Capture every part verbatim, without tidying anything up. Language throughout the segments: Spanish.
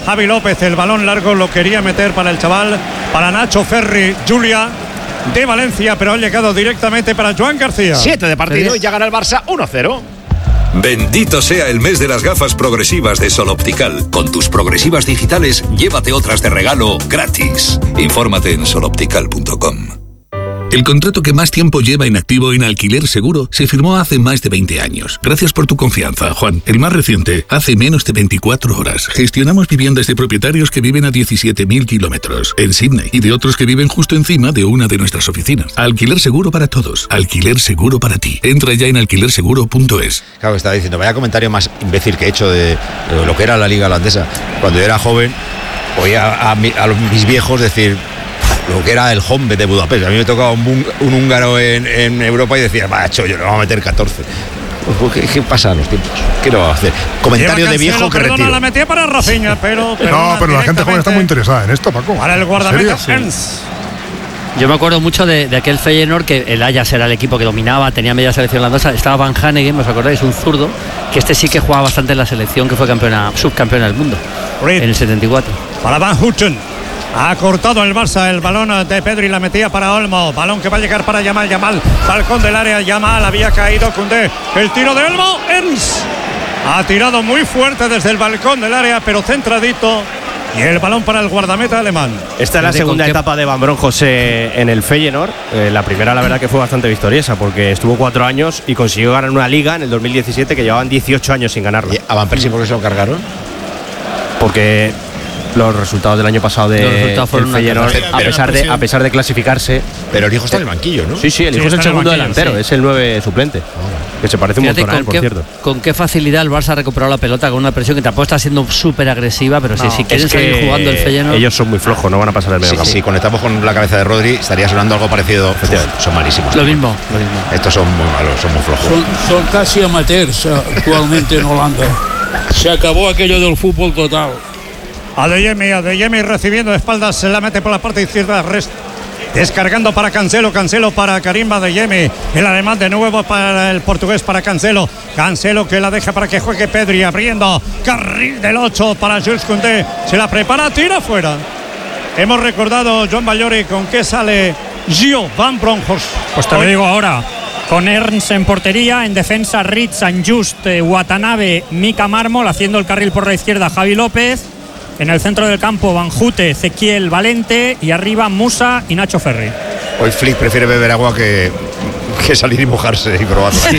Javi López, el balón largo lo quería meter para el chaval, para Nacho Ferri, Julia de Valencia, pero ha llegado directamente para Joan García. Siete de partido y ya gana el Barça uno cero. Bendito sea el mes de las gafas progresivas de Sol Optical. Con tus progresivas digitales, llévate otras de regalo gratis. Infórmate en sol optical punto com. El contrato que más tiempo lleva inactivo en Alquiler Seguro se firmó hace más de veinte años. Gracias por tu confianza, Juan. El más reciente, hace menos de veinticuatro horas. Gestionamos viviendas de propietarios que viven a diecisiete mil kilómetros en Sydney y de otros que viven justo encima de una de nuestras oficinas. Alquiler Seguro para todos. Alquiler Seguro para ti. Entra ya en alquiler seguro punto es. Claro, estaba diciendo, vaya comentario más imbécil que he hecho de, de lo que era la liga holandesa. Cuando yo era joven, oía a, a, mi, a los, mis viejos decir lo que era el Honvéd de Budapest. A mí me tocaba un, un húngaro en, en Europa y decía, macho, yo le vamos a meter catorce. ¿Qué, ¿Qué pasa en los tiempos? ¿Qué lo va a hacer? Comentario de viejo que retiro. La metía para Rafinha, pero, pero no, pero la gente joven está muy interesada en esto, Paco. Para el guardameta Ernst. Yo me acuerdo mucho de, de aquel Feyenoord, que el Ajax era el equipo que dominaba, tenía media selección holandesa. Estaba Van Hanegem, ¿os acordáis? Un zurdo, que este sí que jugaba bastante en la selección, que fue campeona, subcampeona del mundo Reed. En el setenta y cuatro. Para Van Houten. Ha cortado el Barça el balón de Pedri, la metía para Olmo. Balón que va a llegar para Yamal. Yamal, balcón del área. Yamal, había caído Koundé. El tiro de Olmo. Ernst ha tirado muy fuerte desde el balcón del área, pero centradito. Y el balón para el guardameta alemán. Esta es la segunda etapa de Van Bronckhorst en el Feyenoord. Eh, la primera, la verdad, que fue bastante victoriosa, porque estuvo cuatro años y consiguió ganar una liga en el dos mil diecisiete que llevaban dieciocho años sin ganarla. ¿Y a Van Persie por qué se lo cargaron? Porque los resultados del año pasado de del Feyenoord, a pesar de a pesar de clasificarse, pero el hijo está en el banquillo, ¿no? Sí, sí, el hijo sí, es el segundo el delantero, sí. Es el nueve suplente, oh. que se parece Fíjate un montón a él, por qué, cierto. Con qué facilidad el Barça ha recuperado la pelota con una presión que tampoco está siendo súper agresiva, pero no, si, si quieren seguir jugando el Feyenoord, ellos son muy flojos, no van a pasar el medio sí, campo. Si conectamos con la cabeza de Rodri, estaría sonando algo parecido. Uf, son malísimos. Lo mismo, lo mismo. Estos son muy malos, son muy flojos. Son, son casi amateurs actualmente en Holanda. Se acabó aquello del fútbol total. Adeyemi, Adeyemi recibiendo de espaldas, se la mete por la parte izquierda, rest, descargando para Cancelo, Cancelo para Karim Adeyemi, el alemán de nuevo para el portugués, para Cancelo, Cancelo que la deja para que juegue Pedri, abriendo carril del ocho para Jules Koundé, se la prepara, tira fuera. Hemos recordado, Joan Ballori, con qué sale Gio Van Bronckhorst. Pues te lo digo ahora. Con Ernst en portería, en defensa Ritz, San Just, Watanabe, Mika Mármol, haciendo el carril por la izquierda Javi López. En el centro del campo, Van Houten, Ezequiel Valente y arriba Musa y Nacho Ferri. Hoy Flick prefiere beber agua que, que salir y mojarse y probarlo. Sí.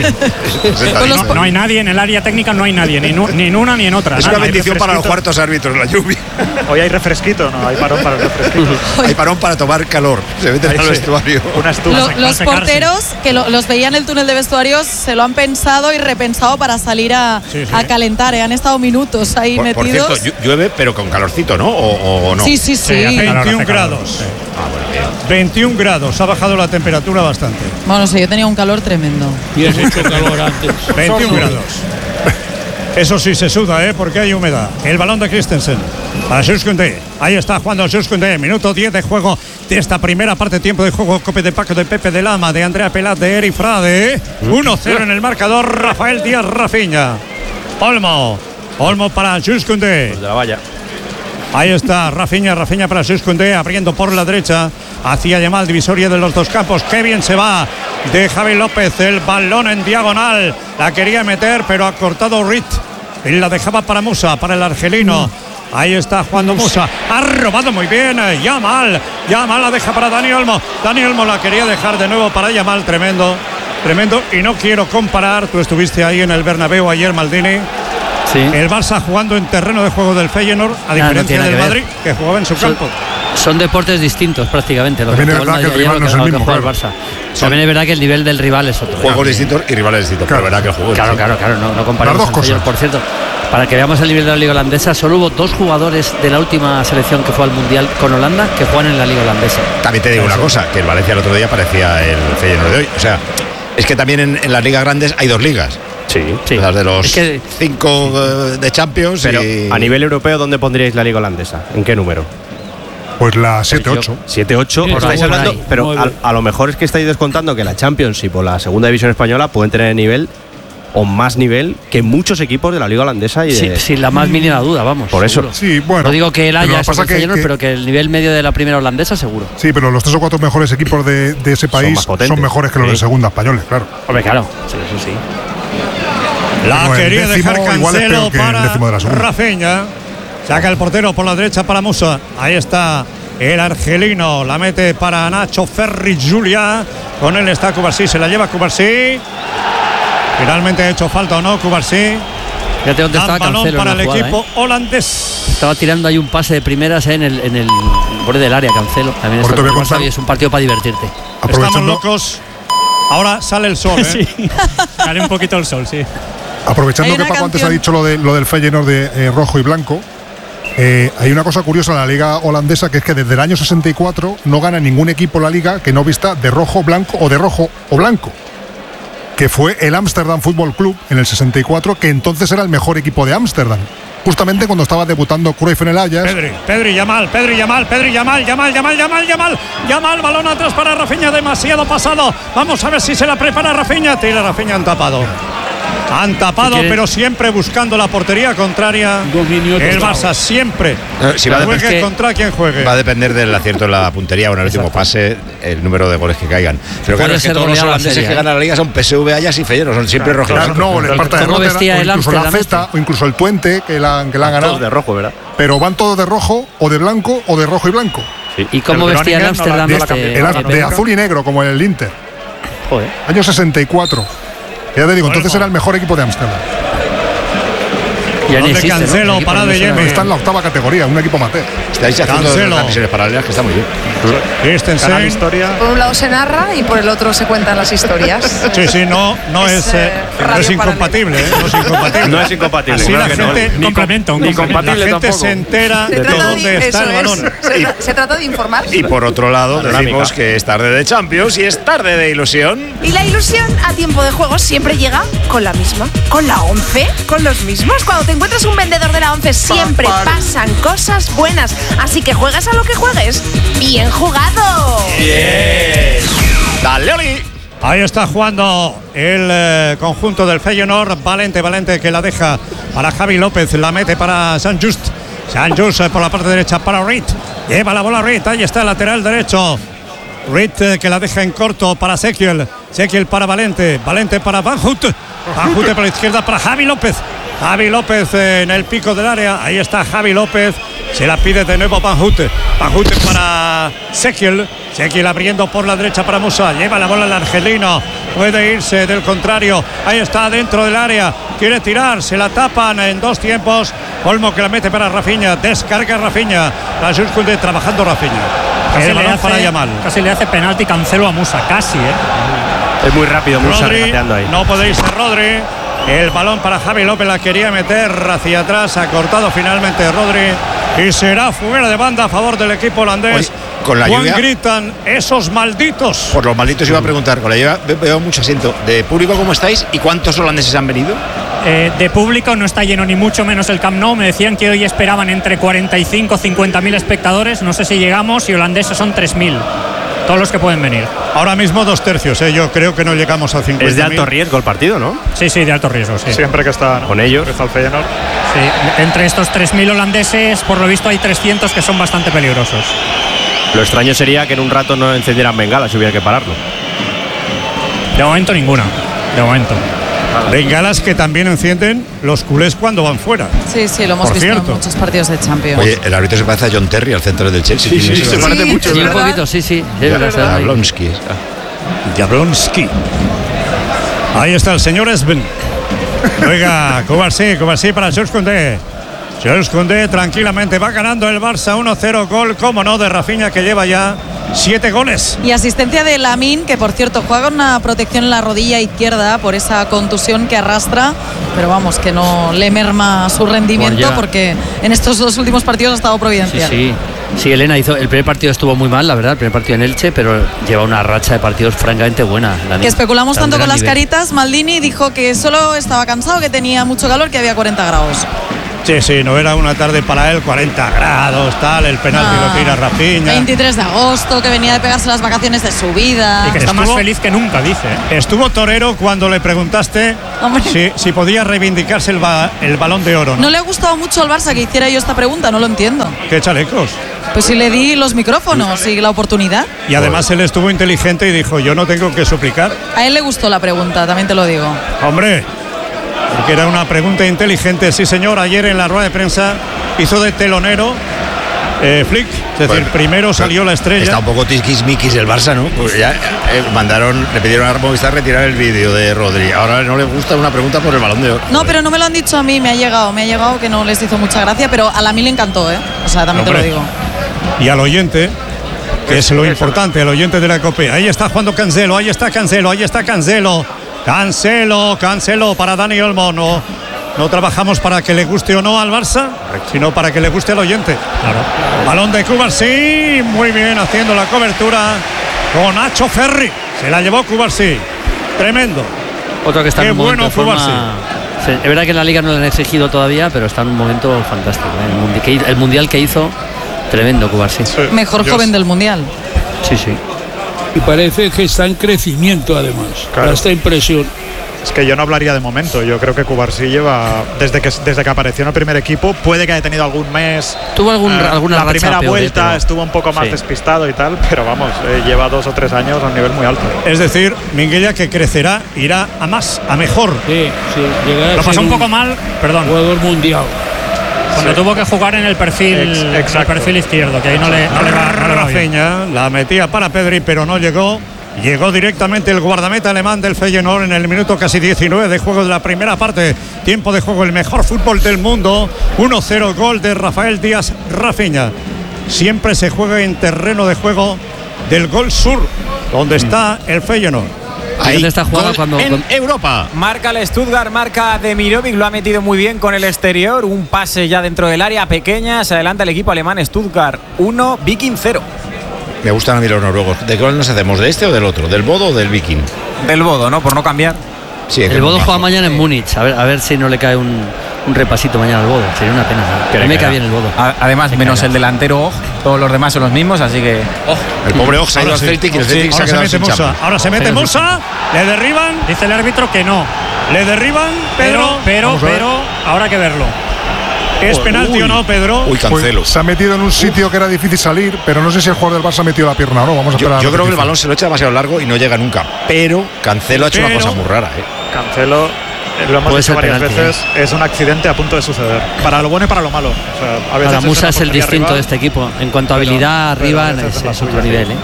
no, no hay nadie en el área técnica, no hay nadie, ni, nu, ni en una ni en otra. Es nada, una bendición para los cuartos árbitros la lluvia. Hoy hay refresquito, ¿no? Hay parón para el refresquito. Hay parón para tomar calor. Se meten al vestuario. Lo, los porteros que lo, los veían en el túnel de vestuarios se lo han pensado y repensado para salir a, sí, sí. a calentar. ¿eh? Han estado minutos ahí por, metidos. Por cierto, llueve, pero con calorcito, ¿no? ¿O, o no? Sí, sí, sí. sí veintiún grados. Sí. Ah, bueno, bien. veintiún grados. Ha bajado la temperatura bastante. Bueno, sí, yo tenía un calor tremendo. Y has hecho calor antes. veintiún grados. Eso sí se suda, ¿eh? Porque hay humedad. El balón de Christensen para Jules Koundé. Ahí está jugando Jules Koundé. Minuto diez de juego de esta primera parte. Tiempo de juego. Cope de Paco, de Pepe de Lama, de Andrea Pelat, de Eri Frade. uno cero en el marcador. Rafael Díaz Rafinha. Olmo. Olmo para Jules Koundé. Pues de la valla. Ahí está Rafinha, Rafinha para Jules Koundé, abriendo por la derecha hacia Yamal, divisoria de los dos campos. Qué bien se va de Javi López, el balón en diagonal, la quería meter pero ha cortado Rit y la dejaba para Musa, para el argelino. Ahí está jugando Musa, ha robado muy bien Yamal, Yamal la deja para Dani Olmo, Dani Olmo la quería dejar de nuevo para Yamal, tremendo, tremendo. Y no quiero comparar, tú estuviste ahí en el Bernabéu ayer, Maldini. Sí. El Barça jugando en terreno de juego del Feyenoord, a diferencia no, no del Madrid, que jugaba en su son, campo. Son deportes distintos prácticamente. Lo También es verdad que el rival no es el mismo, claro. el Barça. También es verdad que el nivel del rival es otro. Juegos distintos y rivales distintos, claro. pero verdad que el juego Claro, es claro, claro, no, no comparamos. Las dos cosas. Por cierto, para que veamos el nivel de la Liga Holandesa, solo hubo dos jugadores de la última selección que fue al Mundial con Holanda que juegan en la Liga Holandesa. También te digo una cosa, que el Valencia el otro día parecía el Feyenoord de hoy. O sea, es que también en, en las ligas grandes hay dos ligas. Sí, sí. Las de los es que, cinco uh, de Champions. Pero y... a nivel europeo, ¿dónde pondríais la Liga Holandesa? ¿En qué número? Pues la siete ocho. siete ocho, sí, estáis hablando, ahí, pero a, a lo mejor es que estáis descontando que la Championship o la segunda división española pueden tener nivel o más nivel que muchos equipos de la liga holandesa y de, sí, sin la más mínima duda, vamos. Por eso. Sí, bueno. No digo que él haya pasa el que, Feyenoord, que, pero que el nivel medio de la primera holandesa seguro. Sí, pero los tres o cuatro mejores equipos de, de ese país son, son mejores que los sí. de segunda españoles, claro. Hombre, claro, sí, eso sí. La bueno, quería décimo, dejar Cancelo para de Rafinha. Saca el portero por la derecha para Musa. Ahí está el argelino. La mete para Nacho Ferri Julia. Con él está Cubarsí. Se la lleva Cubarsí. Finalmente ha hecho falta o no Cubarsí. Fíjate dónde estaba Cancelo para en la el jugada, equipo ¿eh? holandés. Estaba tirando ahí un pase de primeras ¿eh? en, el, en el borde del área, Cancelo. También está contar, y es un partido para divertirte. Estamos locos. Ahora sale el sol, ¿eh? Sí. Sale un poquito el sol, sí. Aprovechando que Paco canción. antes ha dicho lo, de, lo del Feyenoord de eh, rojo y blanco, eh, hay una cosa curiosa en la liga holandesa, que es que desde el año sesenta y cuatro no gana ningún equipo la liga que no vista de rojo, blanco o de rojo o blanco. Que fue el Amsterdam Football Club en el sesenta y cuatro, que entonces era el mejor equipo de Ámsterdam. Justamente cuando estaba debutando Cruyff en el Ajax. Pedri, Pedri, Yamal, Pedri, Yamal, Pedri, Yamal, Yamal, Yamal, Yamal, Yamal, Yamal, balón atrás para Rafinha, demasiado pasado. Vamos a ver si se la prepara Rafinha. Tira Rafinha, han tapado. Han tapado, pero siempre buscando la portería contraria. El Barça siempre. Eh, si va a juegue que contra quien juegue. Va a depender del acierto en la puntería o en el último pase, el número de goles que caigan. Pero claro, es que todos los holandeses que ganan la liga son P S V, Ajax y Feyenoord, son siempre rojos. Claro, no, el Sparta de Rotterdam, o incluso la Zeta, o incluso el Twente, que la, que la han ganado. Todos de rojo, ¿verdad? Pero van todos de rojo, o de blanco, o de rojo y blanco. Sí. ¿Y cómo el vestía el Amsterdam? No este, el, de azul y negro, como el Inter. Joder. Año sesenta y cuatro. Ya te digo, entonces era el mejor equipo de Ámsterdam. Ya existe, Cancelo, ¿no? Para de Yemen. Está en la octava categoría, un equipo amateur. Estáis haciendo transmisiones paralelas que está muy bien. Christensen. Historia. Por un lado se narra y por el otro se cuentan las historias. Sí, sí, no, no es, es, eh, no es incompatible, ¿eh? No es incompatible. No es incompatible. Así la gente, no. complemento, ni compatible la gente tampoco. Se entera de dónde está el balón. Se, y, se trata de informar. Y por otro lado, decimos que es tarde de Champions y es tarde de ilusión. Y la ilusión a tiempo de juego siempre llega con la misma. ¿Con la once? ¿Con los mismos? Cuando te encuentras un vendedor de la once siempre pasan cosas buenas. Así que juegas a lo que juegues. ¡Bien jugado! ¡Bien! ¡Dale, Oli! Ahí está jugando el eh, conjunto del Feyenoord. Valente, Valente que la deja para Javi López. La mete para San Just. San Just eh, por la parte derecha para Reed. Lleva la bola Reed. Ahí está el lateral derecho. Reed eh, que la deja en corto para Sekiel. Sekiel para Valente. Valente para Van Hout. Van Hout por la izquierda para Javi López. Javi López eh, en el pico del área. Ahí está Javi López. Se la pide de nuevo Van Hout. Van Hout para Sekiel. Sekiel abriendo por la derecha para Musa. Lleva la bola el argelino. Puede irse del contrario. Ahí está dentro del área. Quiere tirar. Se la tapan en dos tiempos. Olmo que la mete para Rafinha. Descarga Rafinha. La Jules Koundé trabajando Rafinha. Casi el balón le hace, para Yamal. Casi le hace penalti Cancelo a Musa. Casi, ¿eh? Es muy rápido Musa regateando ahí. No puede irse Rodri. El balón para Javi López, la quería meter hacia atrás, ha cortado finalmente Rodri y será fuera de banda a favor del equipo holandés. Hoy, con la Juan lluvia, gritan esos malditos. Por los malditos iba a preguntar, con la lluvia veo mucho asiento. ¿De público cómo estáis y cuántos holandeses han venido? Eh, de público no está lleno ni mucho menos el Camp Nou. Me decían que hoy esperaban entre cuarenta y cinco y cincuenta mil espectadores. No sé si llegamos y holandeses son tres mil. Todos los que pueden venir. Ahora mismo dos tercios, ¿eh? Yo creo que no llegamos a cincuenta mil. Es de alto riesgo el partido, ¿no? Sí, sí, de alto riesgo, sí. Siempre que está, ¿no? Con ellos. Está el Feyenoord. Sí, entre estos tres mil holandeses, por lo visto hay trescientos que son bastante peligrosos. Lo extraño sería que en un rato no encendieran bengalas si hubiera que pararlo. De momento ninguna, de momento. Bengalas que también encienden los culés cuando van fuera. Sí, sí, lo hemos Por visto cierto. en muchos partidos de Champions. Oye, el árbitro se parece a John Terry, al centro del Chelsea. Sí, sí, sí, se parece mucho. Sí, un poquito, sí, sí. Jablonski. Jablonski. Ahí está el señor Esben. Oiga, Cubarsí, Cubarsí para Jules Koundé. Jules Koundé tranquilamente va ganando el Barça uno cero, gol, como no, de Rafinha, que lleva ya siete goles. Y asistencia de Lamine, que por cierto juega con una protección en la rodilla izquierda por esa contusión que arrastra, pero vamos, que no le merma su rendimiento Bueno, porque en estos dos últimos partidos ha estado providencial. Sí, sí. Sí, Elena hizo. El primer partido estuvo muy mal, la verdad, el primer partido en Elche, pero lleva una racha de partidos francamente buena. Lamine. Que especulamos tanto con las nivel. caritas. Maldini dijo que solo estaba cansado, que tenía mucho calor, que había cuarenta grados. Sí, sí, no era una tarde para él, cuarenta grados, tal, el penalti Ah, lo tira Rafinha. veintitrés de agosto, que venía de pegarse las vacaciones de su vida. Y que está Estuvo- más feliz que nunca, dice. Estuvo Torero cuando le preguntaste si, si podía reivindicarse el, ba- el balón de oro, ¿no? No le ha gustado mucho al Barça que hiciera yo esta pregunta, no lo entiendo. ¿Qué chalecos? Pues si le di los micrófonos y la oportunidad. Y además él estuvo inteligente y dijo, yo no tengo que suplicar. A él le gustó la pregunta, también te lo digo. Hombre, porque era una pregunta inteligente. Sí, señor, ayer en la rueda de prensa hizo de telonero eh, Flick. Es decir, Bueno, primero salió la estrella. Está un poco tiquismiquis el Barça, ¿no? Pues ya eh, mandaron, le pidieron a Movistar retirar el vídeo de Rodri. Ahora no le gusta una pregunta por el balón de oro. No, pero no me lo han dicho a mí, me ha llegado, me ha llegado que no les hizo mucha gracia, pero a la mí le encantó, ¿eh? O sea, también Hombre. te lo digo. Y al oyente, que es lo importante, el oyente de la Copa. Ahí está jugando Cancelo, ahí está Cancelo, ahí está Cancelo. Cancelo, Cancelo para Dani Olmo. No, no trabajamos para que le guste o no al Barça, sino para que le guste al oyente. Claro. Balón de Cubarsí, muy bien haciendo la cobertura con Nacho Ferri. Se la llevó Cubarsí. Tremendo. Otro que está Qué en un momento bueno de forma- Cubarsí. Sí, es verdad que en la Liga no le han exigido todavía, pero está en un momento fantástico. ¿eh? El, mundi- que- el mundial que hizo, tremendo Cubarsí. Mejor joven del mundial. Sí, sí. Y parece que está en crecimiento además. Da esta impresión. Es que yo no hablaría de momento. Yo creo que Cubarsí lleva, desde que, desde que apareció en el primer equipo, puede que haya tenido algún mes. Tuvo algún, eh, alguna La racha primera peor, vuelta pero- estuvo un poco más sí. despistado y tal, pero vamos, eh, lleva dos o tres años a un nivel muy alto. Es decir, Minguella que crecerá, irá a más, a mejor. Sí, sí. llegará a Lo ser pasó un poco mal, perdón, jugador mundial. cuando Sí. tuvo que jugar en el perfil, Ex- el exacto. perfil izquierdo, que ahí no le, no le va, no le va bien. Rafinha la metía para Pedri, pero no llegó. Llegó directamente el guardameta alemán del Feyenoord en el minuto casi diecinueve de juego de la primera parte. Tiempo de juego, el mejor fútbol del mundo. uno cero, gol de Rafael Díaz Rafinha. Siempre se juega en terreno de juego del Gol Sur, donde está el Feyenoord. Ahí está jugada Gol cuando, en cuando- Europa. Marca el Stuttgart, marca Demirovic, lo ha metido muy bien con el exterior. Un pase ya dentro del área pequeña. Se adelanta el equipo alemán. Stuttgart uno, Viking cero. Me gustan a mí los noruegos. ¿De cuál nos hacemos? ¿De este o del otro? ¿Del Bodo o del Viking? Del Bodo, ¿no? Por no cambiar. Sí, el Bodo juega mañana en Múnich. A ver, a ver si no le cae un, un repasito mañana al Bodo. Sería una pena. Que A le mí me caerá. cae bien el Bodo. A- Además, Me menos caerá. el delantero Og, todos los demás son los mismos, así que. El pobre Og se ha ido Ahora al sí. Celtic y el Sí, Celtic se ha ahora se quedado mete sin Musa. chamba. Ahora se mete Musa. Le derriban. Dice el árbitro que no. Le derriban, Pedro. Pero, pero, Vamos a ver. pero, ahora hay que verlo. ¿Es penalti o no, Pedro? Uy, Cancelo. Pues se ha metido en un sitio que era difícil salir, pero no sé si el jugador del Barça ha metido la pierna o no. Vamos a Yo, esperar. yo a la creo que el repetición. balón se lo echa demasiado largo y no llega nunca. Pero Cancelo ha hecho Pero- una cosa muy rara, ¿eh? Cancelo, eh, lo hemos Puede dicho ser varias penalti, veces, es un accidente a punto de suceder. Para lo bueno y para lo malo. O sea, a veces Ahora, es Musa una es el portería distinto rival. de este equipo. En cuanto a Pero- habilidad, pero a arriba veces es, es la es suya, otro sí. nivel. ¿eh?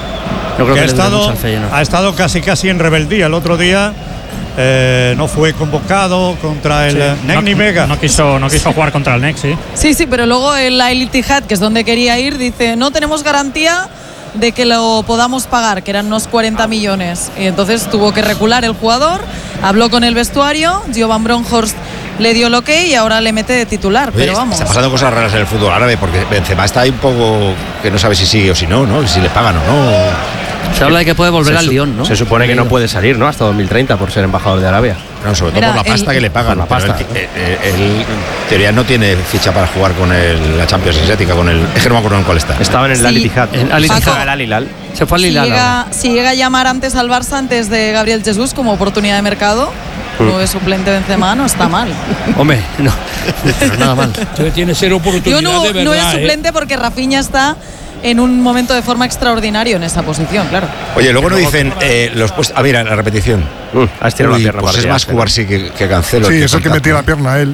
No creo que que ha le dure mucho estado, al Feyenoord. ha estado casi casi en rebeldía. El otro día eh, no fue convocado contra el eh, Negni no, Vega. No quiso, no quiso jugar contra el Nex, sí. Sí, sí, pero luego el El Ittihad, que es donde quería ir, dice, no tenemos garantía de que lo podamos pagar, que eran unos cuarenta millones. Y entonces tuvo que recular el jugador, habló con el vestuario, Jovan Bronkhorst le dio el ok y ahora le mete de titular. Oye, pero vamos. está pasando cosas raras en el fútbol árabe porque Benzema está ahí un poco que no sabe si sigue o si no, ¿no? Si le pagan o no. Se habla de que puede volver Se al su- Lyon, ¿no? Se supone que no puede salir, ¿no? Hasta dos mil treinta por ser embajador de Arabia. No, sobre todo Mira, por la pasta el- que le pagan. Por la pero pasta. Él, eh, eh, él, en teoría no tiene ficha para jugar con el- la Champions Asiática, con el. Es que no me acuerdo en cuál está. Estaba en el Sí. Al Ittihad. En Al Ittihad. Paco. El Al Hilal. Se fue al Si Hilal. llega, si llega a llamar antes al Barça, antes de Gabriel Jesús, como oportunidad de mercado, no es suplente Benzema, no está mal. Hombre, no. Pero nada mal. Entonces tiene ser oportunidad Yo no, de verdad. no es ¿eh? suplente porque Rafinha está en un momento de forma extraordinario en esa posición, claro. Oye, luego nos dicen eh, los puestos. Ah, mira, la repetición. Mm, ha estirado Uy, la pierna pues para es más tirarse, ¿no? jugar sí que, que Cancelo. Sí, que es el que contacta. metía la pierna él.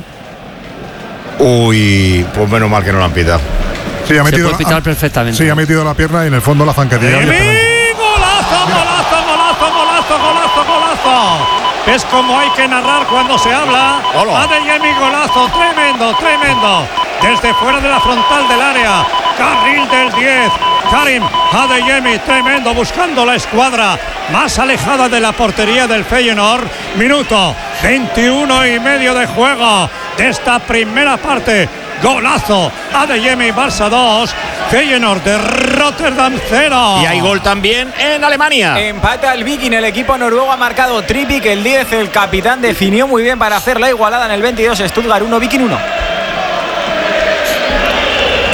Uy, pues menos mal que no lo han pitado. Sí, ha Se metido, puede pitar ha- perfectamente. sí, ha metido la pierna y en el fondo la zancadilla. ¡Emi! ¡Golazo, golazo, golazo, golazo, golazo, golazo! Es como hay que narrar cuando se habla. Hola. Adeyemi, golazo, tremendo, tremendo. Desde fuera de la frontal del área. Carril del diez. Karim Adeyemi, tremendo, buscando la escuadra más alejada de la portería del Feyenoord. Minuto veintiuno y medio de juego de esta primera parte. Golazo. Adeyemi, Barça dos. Feyenoord de Rotterdam cero. Y hay gol también en Alemania. Empata el Viking, el equipo noruego ha marcado Trippic, el diez, el capitán definió muy bien para hacer la igualada en el veintidós, Stuttgart uno, Viking uno.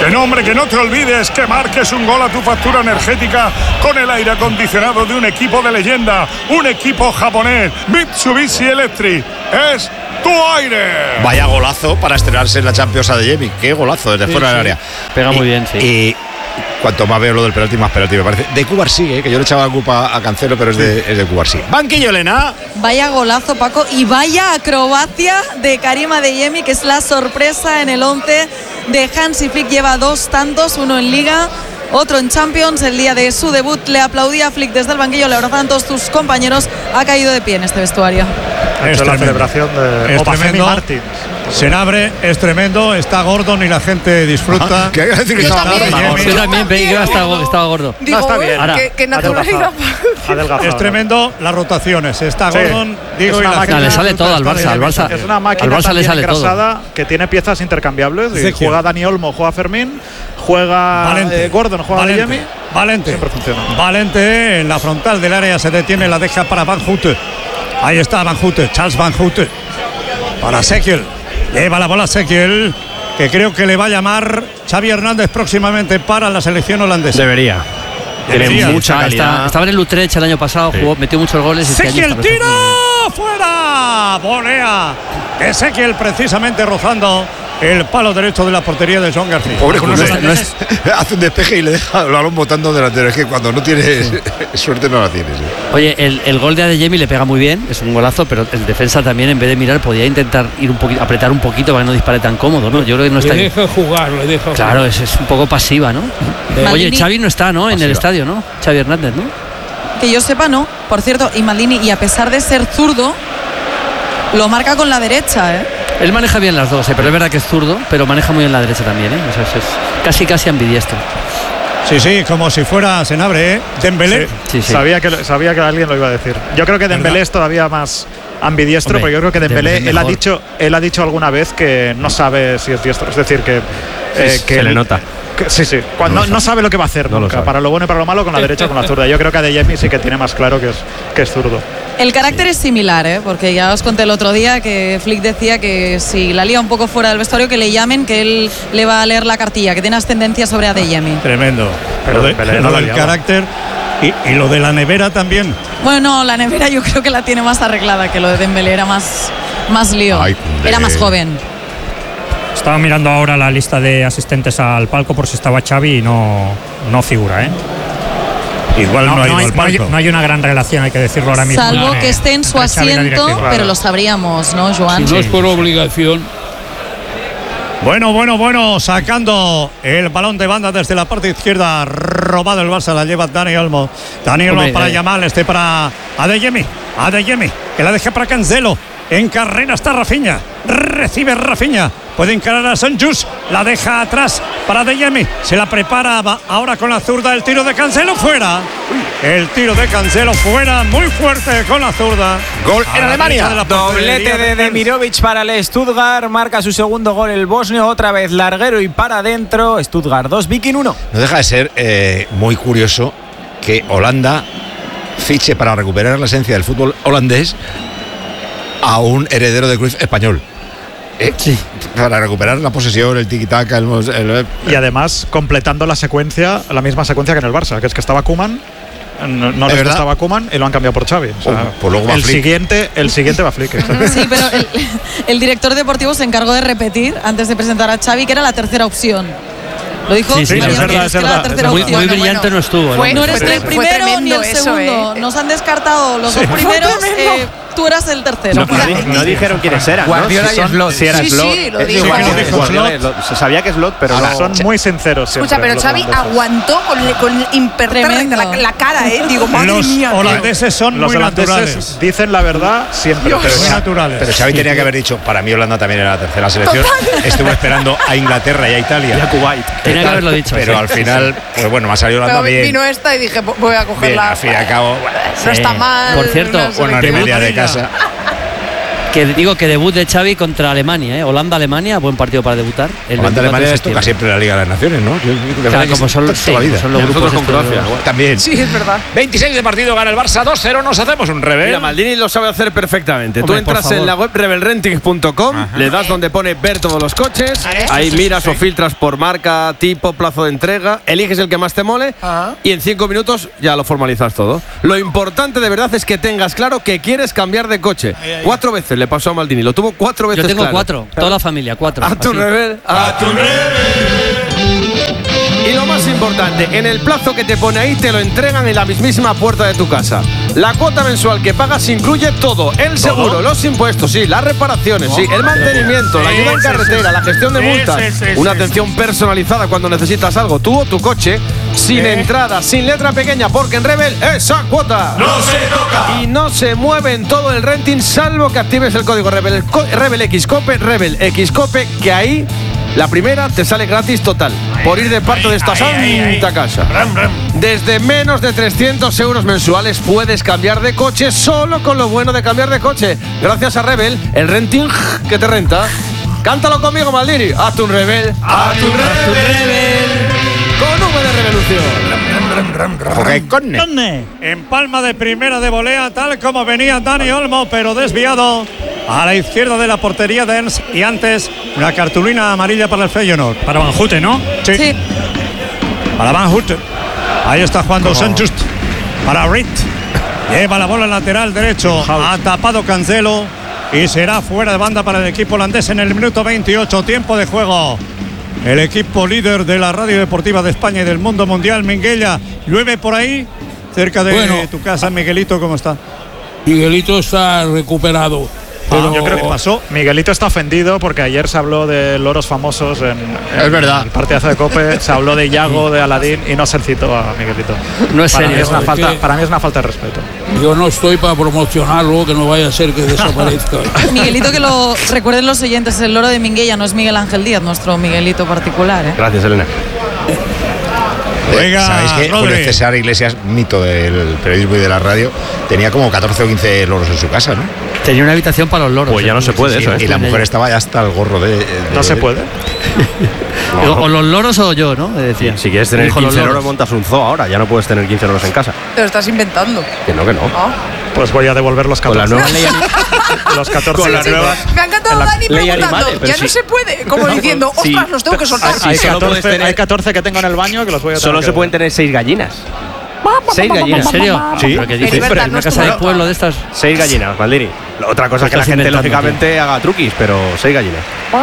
Que no, hombre, que no te olvides que marques un gol a tu factura energética con el aire acondicionado de un equipo de leyenda, un equipo japonés, Mitsubishi Electric. Es tu aire. Vaya golazo para estrenarse en la Champions a Adeyemi. Qué golazo desde Sí, fuera sí. del área. Pega Y- muy bien, sí. Y cuanto más veo lo del penalti, más penalti me parece. De Cubarsí, ¿eh? Que yo le echaba la culpa a Cancelo, pero es de, es de Cubarsí. Banquillo, Elena. Vaya golazo, Paco, y vaya acrobacia de Karim Adeyemi, que es la sorpresa en el once de Hansi Flick. Lleva dos tantos, uno en Liga, otro en Champions. El día de su debut le aplaudía a Flick desde el banquillo, le abrazaban todos sus compañeros. Ha caído de pie en este vestuario. Ha hecho la celebración de Es Obafemi tremendo. Martins. Senabre es tremendo, está Gordon y la gente disfruta. ¿Qué hay que decir que Yo estaba también. gordo? Yo también pedí que estaba, estaba gordo. Digo, está uy, bien. Ahora, que, que naturalidad. Adelgazado. Es tremendo las rotaciones. Está Sí. Gordon, digo, Es y una la máquina. gente Le sale disfruta todo al de Barça, al Barça. Es una máquina Al Barça le también sale todo. engrasada que tiene piezas intercambiables. Y Ezequiel. juega Dani Olmo, juega Fermín, juega Valente. eh, Gordon, juega Valente. Adeyemi. Valente. Siempre funciona. Valente en la frontal del área se detiene, la deja para Van Houte. Ahí está Van Houte, Charles Van Houte. Para Ezequiel. Lleva la bola Ezequiel, que creo que le va a llamar Xavi Hernández próximamente para la selección holandesa. Debería. Tiene Debería. mucha Está- calidad. estaba en el Utrecht el año pasado, jugó, metió muchos goles. y este año Ezequiel está perfecto. tira fuera, volea. Ezequiel precisamente rozando el palo derecho de la portería de Joan García. Pobre Algunos Koundé. holandeses- Hace un despeje y le deja el balón botando delantero. Es que cuando no tienes suerte no la tienes. ¿eh? Oye, el, el gol de Adeyemi le pega muy bien, es un golazo, pero el defensa también, en vez de mirar, podía intentar ir un poquito, apretar un poquito para que no dispare tan cómodo, ¿no? Yo creo que no está. Le deja jugar, le deja jugar. Claro, es, es un poco pasiva, ¿no? Oye, Maldini- Xavi no está, ¿no? En el Pasiva. estadio, ¿no? Xavi Hernández, ¿no? Que yo sepa, no. Por cierto, y Maldini, y a pesar de ser zurdo, lo marca con la derecha, ¿eh? Él maneja bien las dos, ¿eh? Pero es verdad que es zurdo, pero maneja muy bien la derecha también, ¿eh? O sea, es, es casi casi ambidiestro. Sí, sí, como si fuera Senabre, ¿eh? Dembélé. Sí, sí. Sabía, que, sabía que alguien lo iba a decir. Yo creo que Dembélé es todavía más ambidiestro, Hombre, porque yo creo que Dembélé, Dembélé él ha, mejor. dicho, él ha dicho alguna vez que no sabe si es diestro. Es decir, que, eh, que Se le él- nota. que- sí, sí. Cuando, No no, lo sabe. sabe lo que va a hacer No lo nunca. sabe. Para lo bueno y para lo malo, con la derecha o con la zurda. Yo creo que Adeyemi sí que tiene más claro que es, que es zurdo. El carácter es similar, ¿eh? Porque ya os conté el otro día que Flick decía que si la lía un poco fuera del vestuario, que le llamen, que él le va a leer la cartilla, que tiene ascendencia sobre Adeyemi. Tremendo. Pero lo de- Dembélé lo no la del liaba. carácter y, y lo de la nevera también. Bueno, no, la nevera yo creo que la tiene más arreglada, que lo de Dembélé era más, más lío. Ay, Koundé. Era más joven. Estaba mirando ahora la lista de asistentes al palco por si estaba Xavi y no, no figura, ¿eh? Igual no, ha ido hay, al no hay- palco. no hay una gran relación, hay que decirlo ahora mismo. Salvo entre- que esté en su entre Xavi y la asiento, directiva. pero lo sabríamos, ¿no, Joan? Si no es por obligación, Bueno, bueno, bueno, sacando el balón de banda desde la parte izquierda, robado el Barça, la lleva Dani Olmo. Dani Olmo Hombre, para eh. Yamal, este para Adeyemi. Adeyemi, que la deja para Cancelo. En carrera está Rafinha. Recibe Rafinha. Puede encarar a Sanjus. La deja atrás para Adeyemi. Se la prepara va ahora con la zurda. El tiro de Cancelo fuera. El tiro de Cancelo fuera. Muy fuerte con la zurda. Gol A en la Alemania. derecha de la portería Doblete de Nels. Demirovic para el Stuttgart. Marca su segundo gol el bosnio. Otra vez larguero y para adentro. Stuttgart dos, Viking uno. No deja de ser eh, muy curioso que Holanda fiche para recuperar la esencia del fútbol holandés a un heredero de Cruyff español. Eh, Sí. Para recuperar la posesión, el tiki-taka, el, el- Y además completando la secuencia, la misma secuencia que en el Barça, que es que estaba Koeman, no, no ¿Es les verdad? gustaba Koeman y lo han cambiado por Xavi. O sea, Oh, pues luego va el Flick. siguiente, el siguiente va Flick. exacto. Sí, pero el, el director deportivo se encargó de repetir antes de presentar a Xavi que era la tercera opción. Lo dijo Sí, sí, varias es verdad, veces, es que era la verdad, tercera es Muy, verdad. opción. muy brillante no estuvo. ¿no? Fue- No eres Fue ni el tre- fue primero ni tremendo el eso, segundo. ¿eh? Nos han descartado los dos Fue primeros. tremendo. eh, tú eras el tercero. No, no di- no dijeron quiénes eran. ¿no? Guardiola Si y son- Slot. Si era Sí, Slot. sí, lo Es dijo. igual, Sí, lo dijo Guardiola Slot. y Slot. Se sabía que Slot, pero Ahora, no. son muy sinceros siempre. Escucha, pero los Xavi holandeses. aguantó con, le- con impertérrita la, la cara, ¿eh? Digo, madre Los mía. tío. holandeses son Los muy holandeses naturales. dicen la verdad siempre. Dios. Pero Muy Xavi- naturales. Pero Xavi tenía que haber dicho, para mí Holanda también era la tercera selección. Estuvo esperando a Inglaterra y a Italia. Y a Kuwait. Tenía que haberlo dicho. Pero sí. al final, pues bueno, me ha salido Holanda Pero bien. vino esta y dije, "Pues voy a Bien, cogerla. al fin y al cabo, bueno, No está mal. Por cierto, no sé una qué. hora y media de casa. Que digo que debut de Xavi contra Alemania, ¿eh? Holanda-Alemania, buen partido para debutar. Holanda-Alemania les toca siempre la Liga de las Naciones, ¿no? Yo, yo, claro, como son, sí, vida. son los grupos con Croacia. También. Sí, es verdad. veintiséis de partido, gana el Barça dos cero, nos hacemos un Rebel. Mira, Maldini lo sabe hacer perfectamente. Hombre, Tú entras en la web rebel rentings punto com, le das donde pone ver todos los coches, ahí miras o filtras por marca, tipo, plazo de entrega, eliges el que más te mole Ajá. y en cinco minutos ya lo formalizas todo. Lo importante de verdad es que tengas claro que quieres cambiar de coche. Ahí, ahí. Cuatro veces le pasó a Maldini, lo tuvo cuatro veces. Yo tengo claro. cuatro, toda la familia, cuatro. A tu Rebel, a tu Rebel. Y lo más importante, en el plazo que te pone ahí te lo entregan en la mismísima puerta de tu casa. La cuota mensual que pagas incluye todo: el seguro, ¿todo? Los impuestos, sí, las reparaciones, ¿no? sí, el mantenimiento, la ayuda en carretera, la gestión de multas, una atención personalizada cuando necesitas algo, tú o tu coche, sin ¿Eh? entrada, sin letra pequeña, porque en Rebel esa cuota no se toca y no se mueve en todo el renting salvo que actives el código Rebel, el co Rebel Xcope, Rebel Xcope, que ahí la primera te sale gratis total por ir de parte de esta santa casa. Desde menos de trescientos euros mensuales puedes cambiar de coche solo con lo bueno de cambiar de coche. Gracias a Rebel, el renting que te renta. Cántalo conmigo, Maldini. Hazte un Rebel. Hazte un Rebel. Con V de revolución. Conne. En palma de primera de volea, tal como venía Dani Olmo, pero desviado a la izquierda de la portería de Ernst. Y antes, una cartulina amarilla para el Feyenoord. Para Van Houten, ¿no? Sí. sí. Para Van Houten. Ahí está jugando Sanjust. Para Reed. Lleva la bola lateral derecho. Ha tapado Cancelo. Y será fuera de banda para el equipo holandés en el minuto veintiocho. Tiempo de juego. El equipo líder de la radio deportiva de España y del mundo mundial, Minguella. Llueve por ahí, cerca de bueno, tu casa. Miguelito, ¿cómo está? Miguelito está recuperado. Pero ah, yo creo que pasó. Miguelito está ofendido porque ayer se habló de loros famosos en, en es verdad. el partidazo de Cope. Se habló de Iago, de Aladín y no se citó a Miguelito. No es para serio. Mí es una falta, para mí es una falta de respeto. Yo no estoy para promocionarlo, que no vaya a ser que desaparezca. Miguelito, que lo recuerden los oyentes, el loro de Minguella no es Miguel Ángel Díaz, nuestro Miguelito particular. ¿eh? Gracias, Elena. Oiga, ¿sabéis que Julio César Iglesias, mito del periodismo y de la radio, tenía como catorce o quince loros en su casa, ¿no? Tenía una habitación para los loros. Pues ya no se puede sí, eso, sí, ¿eh? Y la mujer estaba ya hasta el gorro de... de no de, se puede. No. O los loros o yo, ¿no? Decía. Si quieres tener quince loros, loros, montas un zoo ahora. Ya no puedes tener quince loros en casa. Te lo estás inventando. Que no, que no. ¿Ah? Pues voy a devolver los catorce. Con la nueva ley los catorce. Con la nueva. Me ha encantado Dani preguntando. Animales, ya sí. no se puede. Como diciendo, ostras, sí. los tengo que soltar. Hay, sí, catorce, tener... hay catorce que tengo en el baño que los voy a Solo que se pueden tener seis gallinas. ¿Seis gallinas? ¿En serio? Sí. ¿Qué dices? Libertad, ¿Una casa de pueblo de estas? Seis gallinas, Maldini. Otra cosa es que la gente, lógicamente, tío. haga truquis, pero seis gallinas.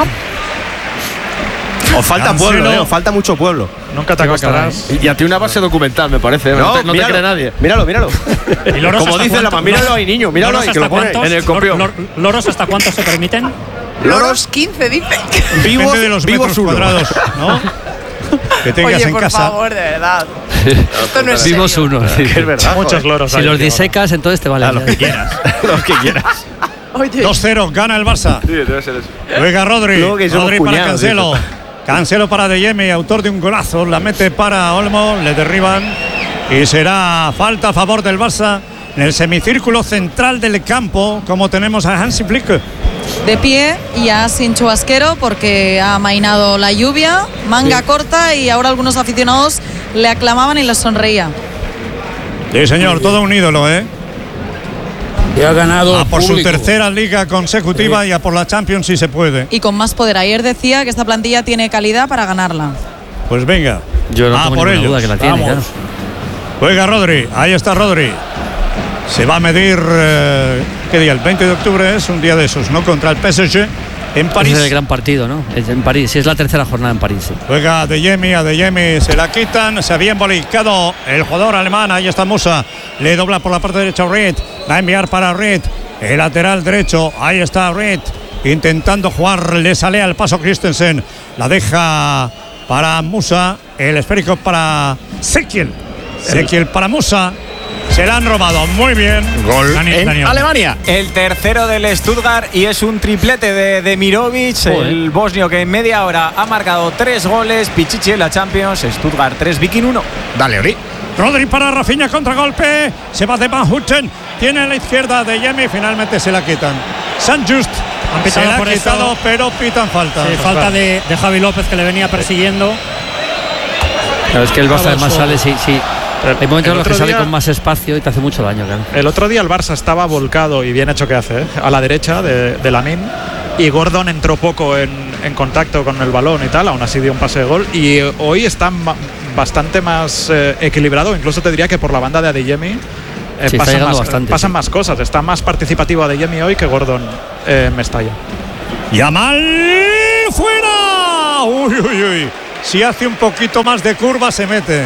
Os falta pueblo, ¿eh? Os falta mucho pueblo. Nunca te acostarás. Y a ti una base documental, me parece. No, no te, no te cree nadie. Míralo, míralo. Como dice la mamá, míralo ahí, niño. Míralo ahí, que lo pone en el copión. ¿Loros hasta cuántos se permiten? Loros quince, dice. Vivos de los vivos cuadrados, ¿no? Que tengas Oye, en por casa. Por favor, de verdad. Esto no es Vimos serio. uno. Sí, es verdad. Muchos loros. Si los disecas, entonces te vale. A los que quieras. Los que quieras. dos cero, gana el Barça. Sí, debe ser eso. Juega Rodri. Rodri para cuñados, Cancelo. Eso. Cancelo para De Jemi, autor de un golazo. La mete para Olmo. Le derriban. Y será falta a favor del Barça en el semicírculo central del campo, como tenemos a Hansi Flick. De pie, ya sin chubasquero porque ha amainado la lluvia, manga sí. corta, y ahora algunos aficionados le aclamaban y le sonreía. Sí, señor, todo un ídolo, ¿eh? Y ha ganado a por público. Su tercera liga consecutiva sí. y a por la Champions si se puede. Y con más poder. Ayer decía que esta plantilla tiene calidad para ganarla. Pues venga, yo no a tengo por ninguna ellos. duda que la tiene. Claro. Juega Rodri, ahí está Rodri. Se va a medir, eh, ¿qué día? El veinte de octubre es un día de esos, ¿no? Contra el P S G en París. Ese es el gran partido, ¿no? Es en París, sí, es la tercera jornada en París. Sí. Juega De Jemi, a De Jemi se la quitan, se había embolicado el jugador alemán, ahí está Musa, le dobla por la parte derecha a Reed, va a enviar para Reed, el lateral derecho, ahí está Reed, intentando jugar, le sale al paso Christensen, la deja para Musa, el esférico para Sekiel, Sekiel para Musa. Se la han robado muy bien. Gol en Daniel. Alemania. El tercero del Stuttgart y es un triplete de Demirovic, oh, el eh. bosnio que en media hora ha marcado tres goles. Pichichi en la Champions, Stuttgart tres, Viking uno. Dale, Ori. Rodri para Rafinha, contragolpe. Se va de Van Houten. Tiene a la izquierda De Jemi. Finalmente se la quitan. Sant Just. Han pitado se la por ha quitado, eso, pero pitan falta. Sí, falta de, de Javi López, que le venía persiguiendo. Claro, es que el Barça además sale, sí, sí. Hay momentos en los que sale día, con más espacio y te hace mucho daño, claro. El otro día el Barça estaba volcado, y bien hecho que hace, ¿eh? a la derecha de, de Lamine, y Gordon entró poco en, en contacto con el balón y tal, aún así dio un pase de gol, y hoy está bastante más eh, equilibrado, incluso te diría que por la banda de Adeyemi eh, sí, pasan, más, bastante, pasan sí. más cosas, está más participativo Adeyemi hoy que Gordon eh, en Mestalla. Yamal fuera. Uy, uy, uy. Si hace un poquito más de curva se mete.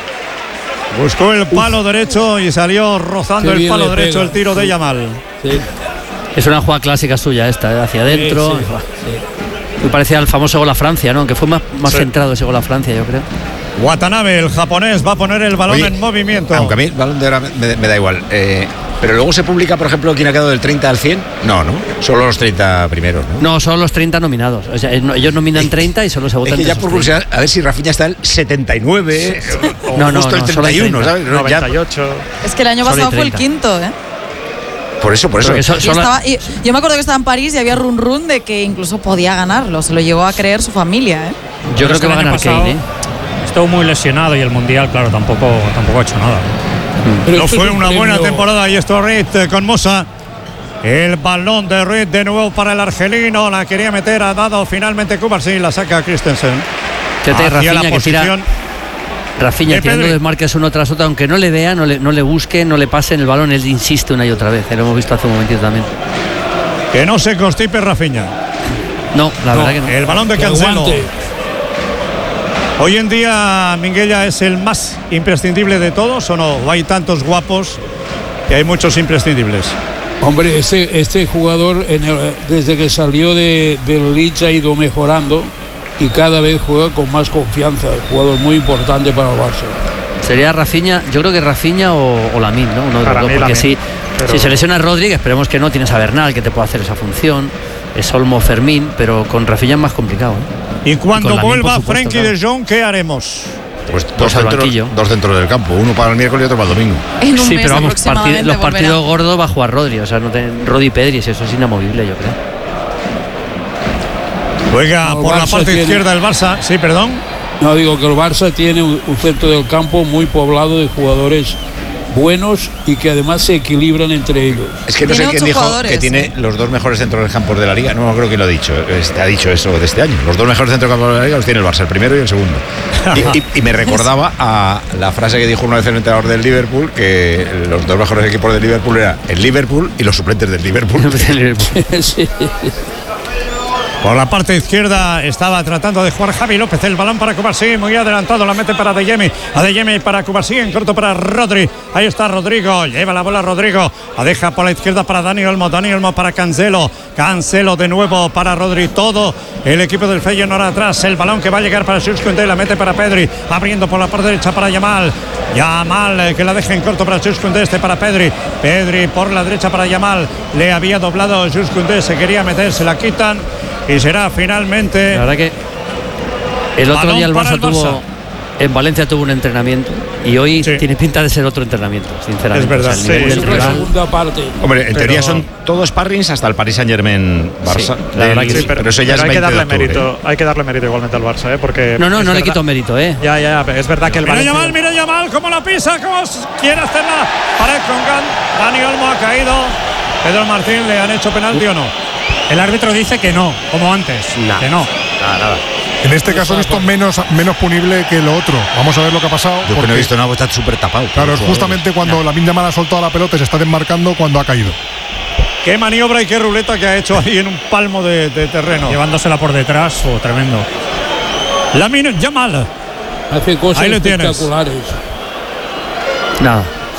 Buscó el palo Uf. derecho y salió rozando el palo derecho pega. el tiro sí. de Yamal. Sí. Es una jugada clásica suya esta, ¿eh? Hacia adentro. Sí, sí. Sí. Me parecía el famoso gol a Francia, ¿no? Aunque fue más, más sí. centrado ese gol a Francia, yo creo. Watanabe, el japonés, va a poner el balón Oye, en movimiento. Aunque a mí el balón de ahora me, me da igual. Eh, pero luego se publica, por ejemplo, quién ha quedado del treinta al cien. No, no. Solo los treinta primeros, ¿no? No, solo los treinta nominados. O sea, ellos nominan treinta y solo se votan. Es que ya por curiosidad, a ver si Rafinha está el setenta y nueve o no, no, justo no, el treinta y uno, ¿sabes? noventa y ocho. Es que el año pasado fue el quinto, ¿eh? Por eso, por eso. So, y estaba, y yo me acuerdo que estaba en París y había run run de que incluso podía ganarlo. Se lo llegó a creer su familia, ¿eh? Yo creo que va a ganar Kane, ¿eh? Estuvo muy lesionado y el Mundial, claro, tampoco, tampoco ha hecho nada. Pero no fue una buena temporada y esto Reed con Mosa. El balón de Reed de nuevo para el argelino. La quería meter, ha dado finalmente Cubarsí, la saca Christensen. Hacia Rafinha, la posición. Rafinha tirando desmarques uno tras otro, aunque no le vea, no le, no le busque, no le pase en el balón, él insiste una y otra vez. Lo hemos visto hace un momentito también. Que no se constipe Rafinha. No, la no, verdad que no. El balón de Cancelo. Hoy en día Minguella es el más imprescindible de todos, ¿o no? ¿O hay tantos guapos que hay muchos imprescindibles? Hombre, este, este jugador en el, desde que salió de, del Leeds ha ido mejorando y cada vez juega con más confianza. Jugador muy importante para el Barça. Sería Rafinha, yo creo que Rafinha o, o Lamine, ¿no? Uno de los dos, porque si, pero... si se lesiona Rodri, esperemos que no, tienes a Bernal que te puede hacer esa función, es Olmo, Fermín, pero con Rafinha es más complicado, ¿eh? Y cuando y vuelva Frenkie claro. de Jong, ¿qué haremos? Pues dos centros, dos centros del campo, uno para el miércoles y otro para el domingo. En un sí, mes pero vamos, partid, los partidos volverá. gordos va a jugar Rodri, o sea, no te, Rodri y Pedri, eso es inamovible, yo creo. Juega no, por la parte tiene, izquierda del Barça, sí, perdón. No, digo que el Barça tiene un, un centro del campo muy poblado de jugadores buenos y que además se equilibran entre ellos. Es que no sé quién dijo jugadores, que tiene ¿eh? los dos mejores centros del campo de la liga. No creo que lo ha dicho. Este, ha dicho eso de este año. Los dos mejores centros del campo de la liga los tiene el Barça, el primero y el segundo. y, y, y me recordaba a la frase que dijo una vez el entrenador del Liverpool, que los dos mejores equipos del Liverpool eran el Liverpool y los suplentes del Liverpool. sí. Por la parte izquierda estaba tratando de jugar Javi López. El balón para Cubarsí, muy adelantado. La mete para Adeyemi. Adeyemi para Cubarsí, en corto para Rodri. Ahí está Rodrigo. Lleva la bola Rodrigo. La deja por la izquierda para Dani Olmo. Dani Olmo para Cancelo. Cancelo de nuevo para Rodri. Todo el equipo del Feyenoord atrás. El balón que va a llegar para Jules Koundé. La mete para Pedri. Abriendo por la parte derecha para Yamal. Yamal que la deja en corto para Jules Koundé. Este para Pedri. Pedri por la derecha para Yamal. Le había doblado Jules Koundé. Se quería meter. Se la quitan. Y será finalmente. La verdad que el otro día el Barça, el Barça tuvo. En Valencia tuvo un entrenamiento y hoy sí. tiene pinta de ser otro entrenamiento, sinceramente. Es verdad, o sea, sí. Es la segunda parte. Hombre, en pero... teoría son todos sparrings hasta el Paris Saint-Germain Barça. Sí, la verdad que sí, pero, pero eso ya pero es hay que darle mérito, hay que darle mérito igualmente al Barça, ¿eh? Porque no, no, no verdad, le quito mérito, ¿eh? Ya, ya, ya, es verdad que el Mira Valencia... Yamal, mira Yamal, cómo la pisa, cómo quiere hacerla. Pared con Gan. Dani Olmo ha caído. Pedro Martín, ¿le han hecho penalti uh. o no? El árbitro dice que no, como antes. Nah. Que no. Nada, nada. En este caso he visto menos, menos punible que lo otro. Vamos a ver lo que ha pasado. Yo porque no he visto nada, está súper tapado. Claro, es justamente cuando nah. Lamine Yamal ha soltado la pelota y se está desmarcando cuando ha caído. Qué maniobra y qué ruleta que ha hecho ahí en un palmo de, de terreno. Llevándosela por detrás, o oh, tremendo. Lamine Yamal. Hace cosas ahí espectaculares. Nada.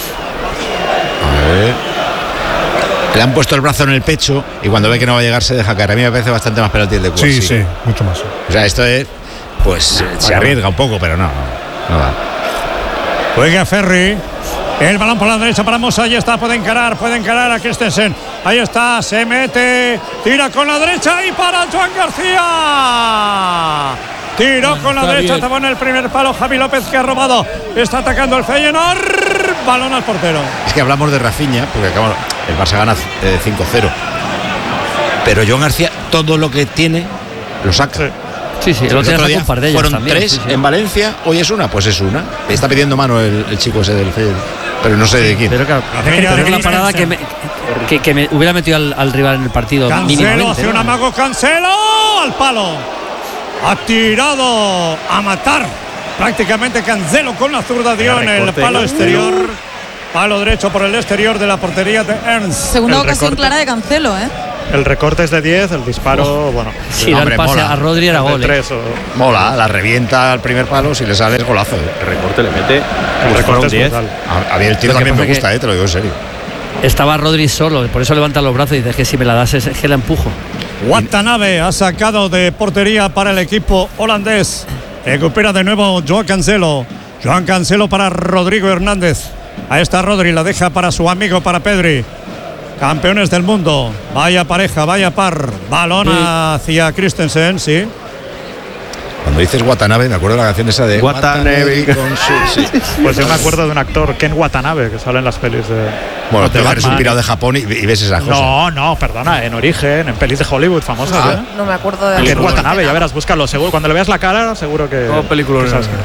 A ver. Le han puesto el brazo en el pecho y cuando ve que no va a llegar se deja caer. A mí me parece bastante más penalti el de Cubarsí. Sí, sí, mucho más. O sea, esto es, pues se arriesga un poco, pero no, no, no va. Juega Ferri. El balón por la derecha para Mosa. Ahí está, puede encarar, puede encarar a Christensen. Ahí está, se mete, tira con la derecha y para Joan García. Tiró bueno, con la derecha, bien. Estaba en el primer palo Javi López, que ha robado. Está atacando el Feyenoord. Balón al portero. Es que hablamos de Rafinha, porque acabamos, el Barça gana eh, cinco cero. pero Joan García todo lo que tiene lo saca. Sí. Sí, sí, el otro día un par de ellas fueron también, tres sí, sí. en Valencia, hoy es una, pues es una. Me está pidiendo mano el, el chico ese del Feyenoord, pero no sé de quién. Pero, claro, pero es la parada que me, que, que me hubiera metido al, al rival en el partido. Cancelo hace un amago, Cancelo al palo. Ha tirado a matar. Prácticamente Cancelo con la zurda dio en el palo exterior. Palo derecho por el exterior de la portería de Ernst. Segunda ocasión clara de Cancelo, ¿eh? El recorte es de diez, el disparo, oh. bueno. Sí, no, el pase mola. A Rodri era gol. ¿eh? O... Mola, la revienta al primer palo, si le sale es golazo. ¿eh? El recorte le mete. El recorte es brutal. A, a mí el tiro también me gusta, eh, te lo digo en serio. Estaba Rodri solo, por eso levanta los brazos y dice que si me la das es que la empujo. Watanabe ha sacado de portería para el equipo holandés. Recupera de nuevo Joan Cancelo. Joan Cancelo para Rodrigo Hernández. Ahí está Rodri, la deja para su amigo, para Pedri. Campeones del mundo. Vaya pareja, vaya par. Balón sí. hacia Christensen, sí. Cuando dices Watanabe, me acuerdo de la canción esa de Watanabe. Con su, sí. Pues yo me acuerdo de un actor, Ken Watanabe, que sale en las pelis de. Bueno, te eres un pirado de Japón y, y ves esas cosas. No, no, perdona, en origen, en pelis de Hollywood famosas. Ah, ¿eh? No me acuerdo de. Ken Watanabe, ya verás, búscalo, seguro. Cuando le veas la cara, seguro que. No, película. Que sabes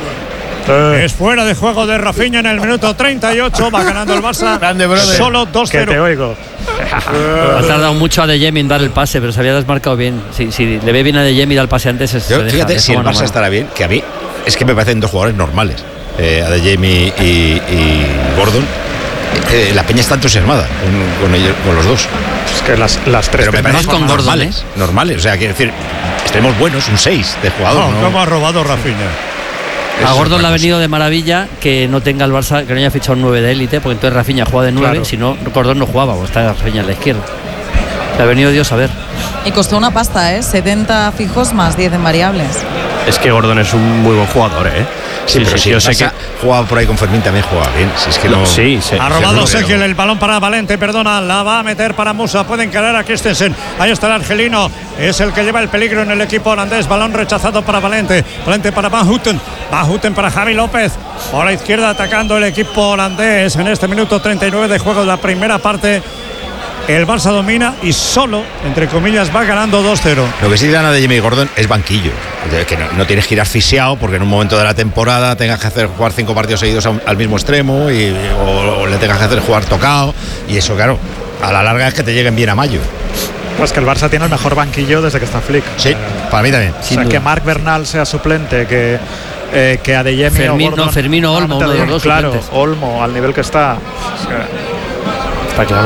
Es fuera de juego de Rafinha en el minuto treinta y ocho. Va ganando el Barça. Grande, solo dos cero. Que te oigo. Ha tardado mucho a De Jemi en dar el pase, pero se había desmarcado bien. Si, si le ve bien a De Jemi dar el pase antes, es, Yo, se fíjate, deja, si el Barça mano. estará bien, que a mí es que me parecen dos jugadores normales. Eh, a De Jemi y, y Gordon. Eh, la peña está entusiasmada con, con, ellos, con los dos. Es que las, las tres pero me parecen con Gordon, normales, ¿eh? normales. O sea, quiero decir, extremos buenos, un seis de jugador. No, ¿no? ¿Cómo ha robado Rafinha? A Gordon le ha venido de maravilla que no tenga el Barça, que no haya fichado un nueve de élite, porque entonces Rafinha juega de nueve, claro. Si no, Gordon no jugaba, o está Rafinha a la izquierda. Le ha venido Dios a ver. Y costó una pasta, ¿eh? setenta fijos más diez en variables. Es que Gordon es un muy buen jugador, ¿eh? Sí, sí pero sí, yo sé que jugaba por ahí con Fermín, también jugaba bien. Si es que no, sí, sí, ha robado Sekiel el balón para Valente, perdona, la va a meter para Musa, puede encarar a Christensen. Ahí está el argelino, es el que lleva el peligro en el equipo holandés. Balón rechazado para Valente, Valente para Van Houten, Van Houten para Javi López. Por la izquierda atacando el equipo holandés en este minuto treinta y nueve de juego de la primera parte. El Barça domina y solo, entre comillas, va ganando dos cero. Lo que sí gana de Jimmy Gordon es banquillo. Que no, no tienes que ir asfixiado porque en un momento de la temporada tengas que hacer jugar cinco partidos seguidos a, al mismo extremo y, o, o le tengas que hacer jugar tocado. Y eso, claro, a la larga es que te lleguen bien a mayo. Pues que el Barça tiene el mejor banquillo desde que está Flick. Sí, eh, para mí también. O sea, que Marc Bernal sea suplente, que, eh, que Adeyemi Fermín, o Gordon, no, Fermino Olmo, uno de los dos claro, suplentes. Olmo, al nivel que está. O sea, está claro.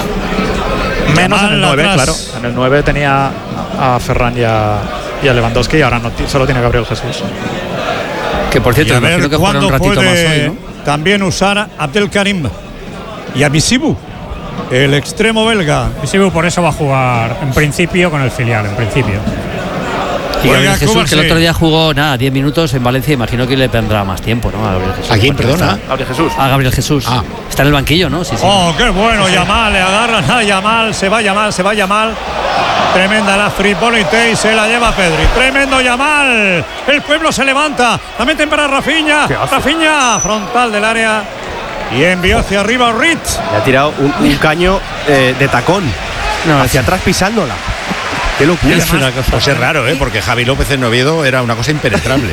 Menos en el nueve, claro. En el nueve tenía a Ferran y a, y a Lewandowski y ahora no, solo tiene a Gabriel Jesús. Que por cierto, y a ver que cuándo un ratito puede más hoy, ¿no? También usar a Abdelkarim y a Bisibu, el extremo belga. Bisibu por eso va a jugar en principio con el filial, en principio. Y Gabriel Jesús, que el otro día jugó nada, diez minutos en Valencia, imagino que le tendrá más tiempo, ¿no? A Gabriel Jesús. ¿A quién, perdona? A Gabriel Jesús. A Gabriel Jesús. Ah. Está en el banquillo, ¿no? Sí, sí. Oh, qué bueno, sí, Yamal, le agarran a Yamal, se va Yamal, se va Yamal. Tremenda la frivolité y se la lleva Pedri. Tremendo Yamal. El pueblo se levanta. La meten para Rafinha. Rafinha, frontal del área. Y envió hacia arriba Ritz. Le ha tirado un, un caño eh, de tacón. No, hacia atrás pisándola. Qué locura. Es una cosa. Pues es raro, ¿eh? Porque Javi López en Oviedo era una cosa impenetrable.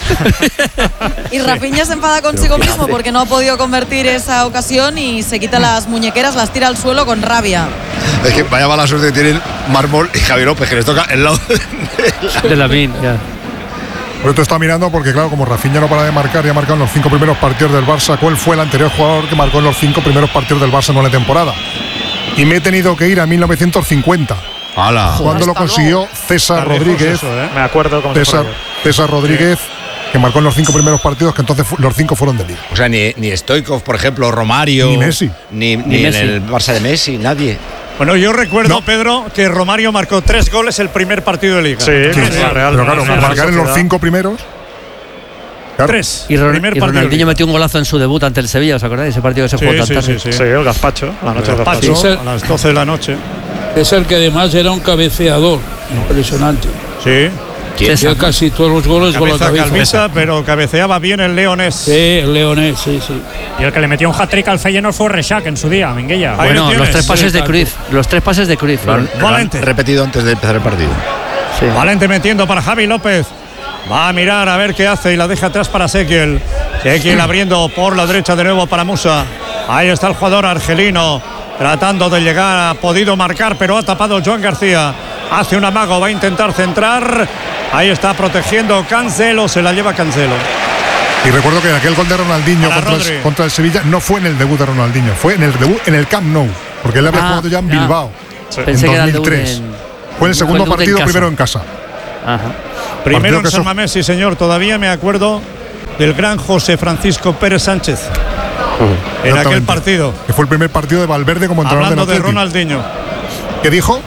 Y Rafinha se enfada consigo mismo porque no ha podido convertir esa ocasión y se quita las muñequeras, las tira al suelo con rabia. Es que vaya mala suerte tienen Mármol y Javi López, que les toca el lado de la min. Ya. Por esto está mirando porque, claro, como Rafinha no para de marcar y ha marcado en los cinco primeros partidos del Barça, ¿cuál fue el anterior jugador que marcó en los cinco primeros partidos del Barça en una temporada? Y me he tenido que ir a mil novecientos cincuenta. ¡Hala! Cuando lo consiguió César Rodríguez. Eso, ¿eh? Me acuerdo cómo César, César Rodríguez, sí, que marcó en los cinco primeros partidos, que entonces los cinco fueron de Liga. O sea, ni, ni Stoichkov, por ejemplo, Romario. Ni Messi. Ni, ni, ni en Messi. el Barça de Messi, nadie. Bueno, yo recuerdo, no. Pedro, que Romario marcó tres goles el primer partido de Liga. Sí, sí, sí, Real, pero claro, Real, marcar en los cinco primeros. Claro. Tres. Y, Ron, y Ronaldinho metió un golazo en su debut ante el Sevilla, ¿os acordáis? Ese partido que se sí, jugó sí, tan tarde. sí, sí. Sí, el gazpacho, a la noche del gazpacho. gazpacho a las doce de la noche. Es el que además era un cabeceador impresionante. Sí. Hacía casi todos los goles con la Cabeza cabeza. calvisa, pero cabeceaba bien el leonés. Sí, el leonés, sí, sí. Y el que le metió un hat-trick al Feyenoord fue Rexach en su día, Minguella. Bueno, los tres pases de Cruyff. Los tres pases de Cruyff. Valente. Repetido antes de empezar el partido. Sí. Valente metiendo para Javi López. Va a mirar a ver qué hace y la deja atrás para Sequiel. Sequiel abriendo por la derecha de nuevo para Musa. Ahí está el jugador argelino tratando de llegar. Ha podido marcar, pero ha tapado Joan García. Hace un amago, va a intentar centrar. Ahí está protegiendo Cancelo. Se la lleva Cancelo. Y recuerdo que aquel gol de Ronaldinho contra el, contra el Sevilla no fue en el debut de Ronaldinho, fue en el debut en el Camp Nou, porque él había Ah, jugado ya en ya. Bilbao Sí. en Pensé que era el dos mil tres. debut en- Fue el segundo fue el debut en partido, casa. primero en casa. Ajá. Primero Partido en que San eso- Mamés, sí señor. Todavía me acuerdo del gran José Francisco Pérez Sánchez en aquel Exactamente. partido. Que fue el primer partido de Valverde como entrenador Hablando del de Atleti. Ronaldinho. ¿Qué dijo?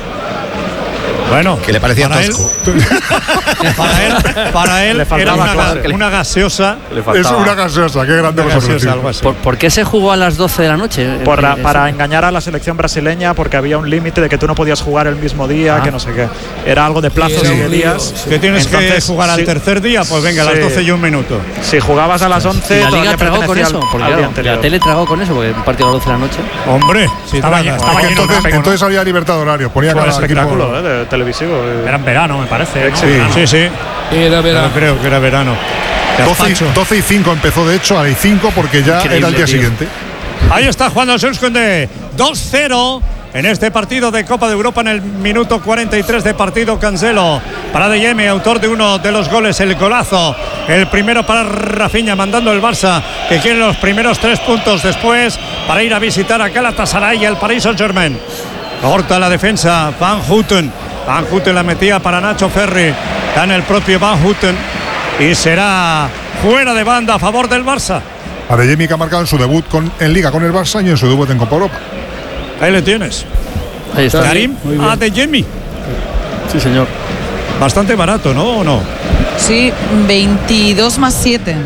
Bueno, que le parecía para tosco. Para él, para él Le era faltaba una, clase. ga- una gaseosa. Es una gaseosa, qué grande Una vosotros. gaseosa, tío. algo así. ¿Por, por qué se jugó a las doce de la noche? Por la- Eh, para engañar a la selección brasileña, porque había un límite de que tú no podías jugar el mismo día, Ah. que no sé qué. Era algo de plazos Era y de un lío, días. sí. Que tienes que Entonces, jugar al sí. tercer día, pues venga, a las Sí. doce y un minuto. Si jugabas a las once, Y la todavía Liga tragó con pertenecía eso, al- porque al día claro, anterior. la tele tragó con eso, porque un partido a las doce de la noche. Hombre, si Estaba tragas. lleno- estaba Es que lleno de entonces, campo, ¿no? entonces había libertad de horario. Ponía Fue un cada espectáculo equipo- eh, de televisivo. eh. Era en verano, me parece. ¿no? Sí, Verano. sí, sí. Era Yo verano. creo que era verano. doce, Gazpacho. y, doce y cinco empezó, de hecho, a las cinco porque ya Increíble, era el día tío. siguiente. Ahí está jugando el Seuskende. dos cero en este partido de Copa de Europa en el minuto cuarenta y tres de partido. Cancelo para De Jemi, autor de uno de los goles, el golazo. El primero para Rafinha, mandando el Barça, que quiere los primeros tres puntos después para ir a visitar a Galatasaray y al Paris Saint-Germain. Corta la defensa, Van Houten. Van Houten la metía para Nacho Ferri. Gana el propio Van Houten y será fuera de banda a favor del Barça. Adeyemi, que ha marcado en su debut con, en Liga con el Barça y en su debut en Copa Europa. Ahí le tienes. Ahí está. Karim muy bien. Adeyemi. Sí, señor. Bastante barato, ¿no? ¿O no? Sí, veintidós más siete.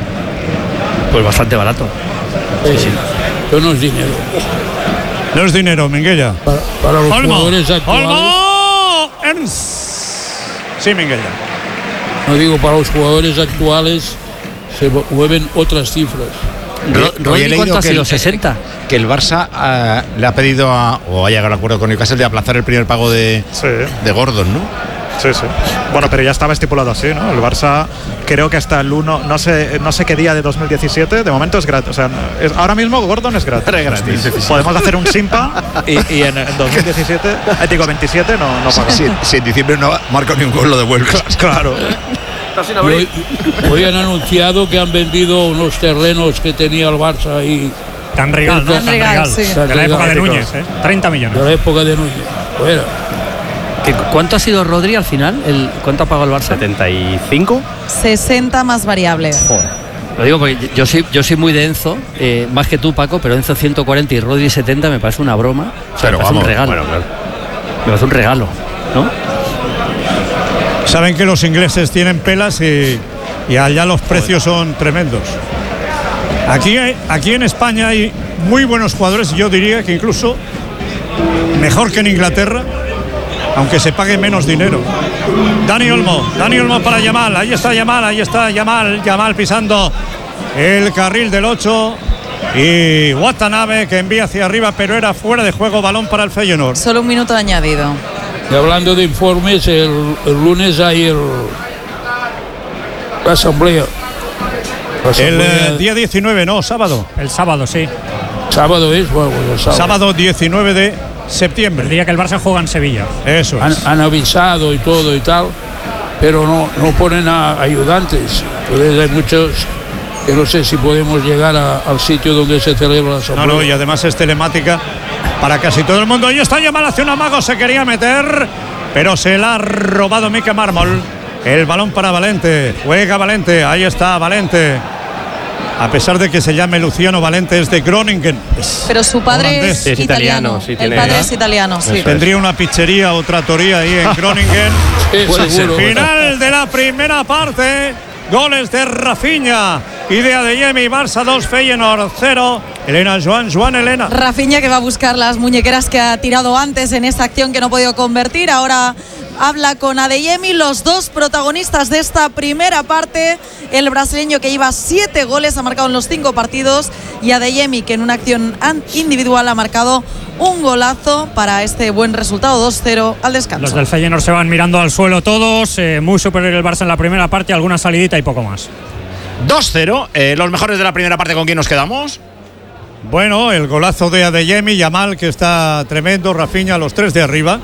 Pues bastante barato. Sí, sí. Eso no es dinero. No es dinero, Minguella. Para, para los Olmo. jugadores actuales. Olmo. Ernst. Sí, Minguella. No digo para los jugadores actuales, se mueven otras cifras. Ro- Hoy he Rodri, leído ¿cuánto ha que sido? el- ¿sesenta? Que el Barça ah, le ha pedido a, o ha llegado al acuerdo con Newcastle de aplazar el primer pago de, Sí, de Gordon, ¿no? sí, sí. Bueno, pero ya estaba estipulado así, ¿no? El Barça, creo que hasta el uno, no sé, no sé qué día de dos mil diecisiete, de momento es gratis. O sea, es- ahora mismo Gordon es gratis. Podemos hacer un Simpa y, y en, en dos mil diecisiete, eh, digo veintisiete, no, no pagamos. Si, si en diciembre no marca ni un gol, lo devuelves. Claro. Y hoy, hoy han anunciado que han vendido unos terrenos que tenía el Barça ahí Can Regal, ¿no? Can Can Regal, Regal. sí. De la época de Can Núñez, ¿eh? treinta millones. de la época de Núñez. Fuera. ¿Qué- ¿Cuánto ha sido Rodri al final? El, ¿Cuánto ha pagado el Barça? ¿setenta y cinco? sesenta más variable. Lo digo porque yo soy, yo soy muy de Enzo, eh, más que tú, Paco, pero Enzo ciento cuarenta y Rodri setenta me parece una broma. O sea, Pero me parece vamos, un regalo. bueno, claro. Me parece un regalo, ¿no? Saben que los ingleses tienen pelas y, y allá los precios son tremendos. Aquí, hay- aquí en España hay muy buenos jugadores, yo diría que incluso mejor que en Inglaterra, aunque se pague menos dinero. Dani Olmo, Dani Olmo para Yamal, ahí está Yamal, ahí está Yamal, Yamal pisando el carril del ocho y Watanabe que envía hacia arriba, pero era fuera de juego, balón para el Feyenoord. Solo un minuto añadido. Y hablando de informes, el, el lunes hay el, la asamblea. La El asamblea- eh, día diecinueve, no, sábado. El sábado, sí. sábado es, bueno, pues el sábado. Sábado diecinueve de septiembre. El día que el Barça juega en Sevilla. Eso Han, es. han avisado y todo y tal, pero no, no ponen a ayudantes. Entonces hay muchos que no sé si podemos llegar a- al sitio donde se celebra la No, asamblea. no, y además es telemática para casi todo el mundo. Ahí está Yamal, hace un amago, se quería meter, pero se la ha robado Mica Mármol. El balón para Valente. Juega Valente, ahí está Valente. A pesar de que se llame Luciano Valente, es de Groningen. Es Pero su padre holandés. es, Es italiano, italiano. sí, el tiene- padre es italiano, sí. Tendría una pizzería o tratoría ahí en Groningen. Sí, Puede seguro. ser. Final de la primera parte. Goles de Rafinha y de Adeyemi. Barça dos, Feyenoord cero. Elena Joan, Joan Elena. Rafinha que va a buscar las muñequeras que ha tirado antes en esta acción que no ha podido convertir. Ahora habla con Adeyemi, los dos protagonistas de esta primera parte. El brasileño que lleva siete goles, ha marcado en los cinco partidos, y Adeyemi, que en una acción individual ha marcado un golazo para este buen resultado, dos cero al descanso. Los del Feyenoord se van mirando al suelo todos, eh, muy superior el Barça en la primera parte, alguna salidita y poco más. dos cero, eh, los mejores de la primera parte, ¿con quién nos quedamos? Bueno, el golazo de Adeyemi, Yamal, que está tremendo, Rafinha, los tres de arriba.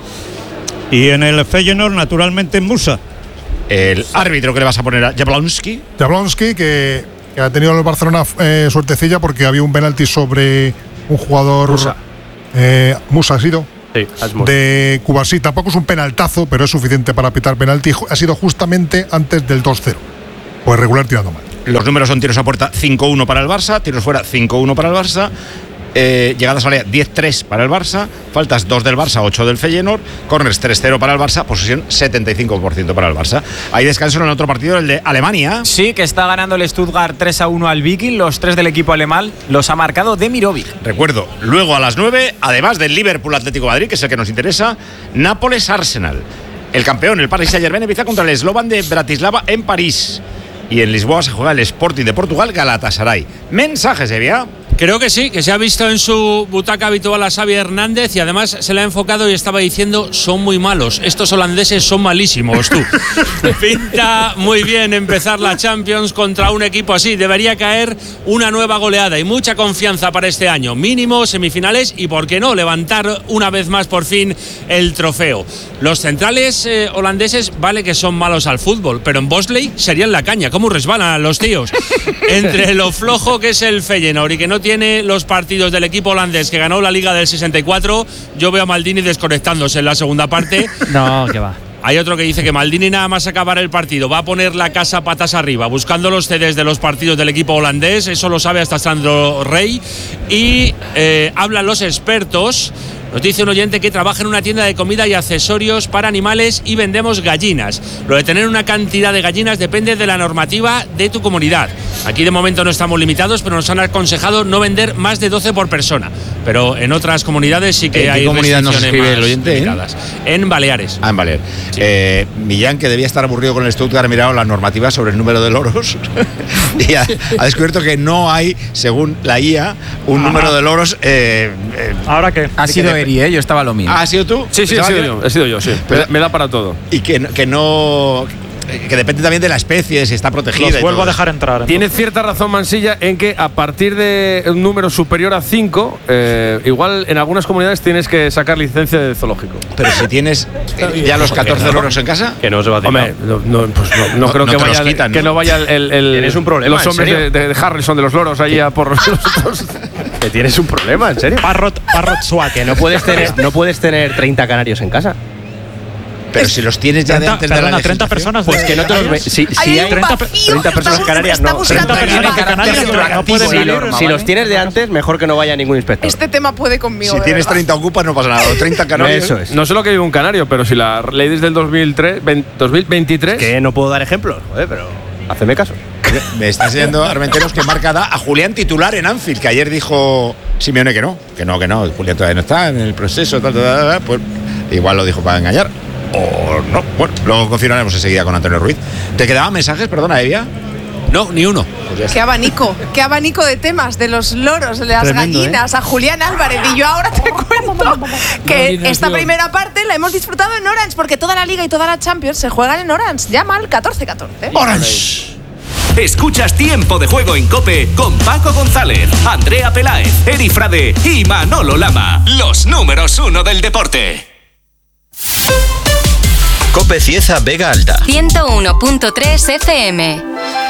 Y en el Feyenoord, naturalmente, Musa. El árbitro que le vas a poner a Jablonski. Jablonski, que, que ha tenido en el Barcelona eh, suertecilla porque había un penalti sobre un jugador. Musa. Eh, Musa ha sido. Sí, de Cuba. Sí, tampoco es un penaltazo, pero es suficiente para pitar penalti. Ha sido justamente antes del dos cero. Pues regular tirando mal. Los números son tiros a puerta cinco uno para el Barça, tiros fuera cinco uno para el Barça, eh, llegadas a área diez tres para el Barça, faltas dos del Barça, ocho del Feyenoord, corners tres cero para el Barça, posesión setenta y cinco por ciento para el Barça. Hay descanso en el otro partido, el de Alemania. Sí, que está ganando el Stuttgart tres a uno al Viking. Los tres del equipo alemán los ha marcado Demirovic. Recuerdo, luego a las nueve, además del Liverpool Atlético de Madrid, que es el que nos interesa, Nápoles-Arsenal. El campeón, el Paris Saint-Germain, empieza contra el Slovan de Bratislava en París. Y en Lisboa se juega el Sporting de Portugal, Galatasaray. Mensajes, Evia. Creo que sí, que se ha visto en su butaca habitual a Xavi Hernández y además se le ha enfocado y estaba diciendo: son muy malos, estos holandeses son malísimos, tú. Pinta muy bien empezar la Champions contra un equipo así. Debería caer una nueva goleada y mucha confianza para este año. Mínimo semifinales y, por qué no, levantar una vez más por fin el trofeo. Los centrales eh, holandeses vale que son malos al fútbol, pero en Bosley serían la caña. ¿Cómo resbalan los tíos? Entre lo flojo que es el Feyenoord y que no tiene los partidos del equipo holandés que ganó la Liga del sesenta y cuatro, yo veo a Maldini desconectándose en la segunda parte. No, que va. Hay otro que dice que Maldini, nada más acabar el partido, va a poner la casa patas arriba, buscando los C Ds de los partidos del equipo holandés. Eso lo sabe hasta Sandro Rey. Y eh, hablan los expertos. Nos dice un oyente que trabaja en una tienda de comida y accesorios para animales y vendemos gallinas. Lo de tener una cantidad de gallinas depende de la normativa de tu comunidad. Aquí de momento no estamos limitados, pero nos han aconsejado no vender más de doce por persona. Pero en otras comunidades sí que ¿En hay qué comunidad nos restricciones escribe el más oyente? limitadas. En Baleares. Ah, en Baleares. Sí. Eh, Millán, que debía estar aburrido con el Stuttgart, ha mirado las normativas sobre el número de loros y ha, ha descubierto que no hay, según la I A, un Ajá. número de loros. Eh, eh, ¿Ahora qué? Ha sido Eri, ¿eh? Yo estaba lo mismo. ¿Ah, ¿has sido tú? Sí, sí, he sido, yo, he sido yo, sí. Pero, me da para todo. Y que, que no... que depende también de la especie, si está protegida. Los vuelvo a dejar entrar. Tiene entonces. cierta razón Mansilla en que a partir de un número superior a cinco, eh, igual en algunas comunidades tienes que sacar licencia de zoológico. Pero si tienes ya los catorce loros en casa, que no se va a Hombre, no, no, pues no, no, no creo no que, vaya, quitan, que ¿no? no vaya el, el tienes un problema, los hombres de, de Harrison de los loros allí a por los otros. Que tienes un problema, en serio. Parrot, Parrot Swag. Que no puedes tener, no puedes tener treinta canarios en casa. Pero si los tienes ya treinta, de antes perdona, de la treinta personas. Pues que no te los ve. Si, si hay, hay treinta, treinta personas canarias, no. treinta personas de Canarias no pueden si, lo, si los tienes de antes, mejor que no vaya ningún inspector. Este tema puede conmigo. Si tienes treinta ocupas, no pasa nada. treinta canarios. Eso es. No sé lo que vive un canario, pero si la ley es del dos mil tres, dos mil veintitrés. Es que no puedo dar ejemplos, joder, pero haceme caso. Me está enseñando Armenteros que marca da a Julián titular en Anfield, que ayer dijo Simeone que no, que no, que no, Julián todavía no está en el proceso, tal, tal, tal, pues igual lo dijo para engañar, o no, bueno, lo confirmaremos enseguida con Antonio Ruiz. ¿Te quedaban mensajes, perdona, Evia? No, ni uno. Pues qué abanico, qué abanico de temas, de los loros, de las Tremendo, gallinas, ¿eh? A Julián Álvarez. Y yo ahora te cuento que esta primera parte la hemos disfrutado en Orange, porque toda la Liga y toda la Champions se juegan en Orange. Llama al catorce catorce. Orange. Escuchas Tiempo de Juego en COPE con Paco González, Andrea Peláez, Eri Frade y Manolo Lama. Los números uno del deporte. COPE Cieza Vega Alta. ciento uno punto tres F M.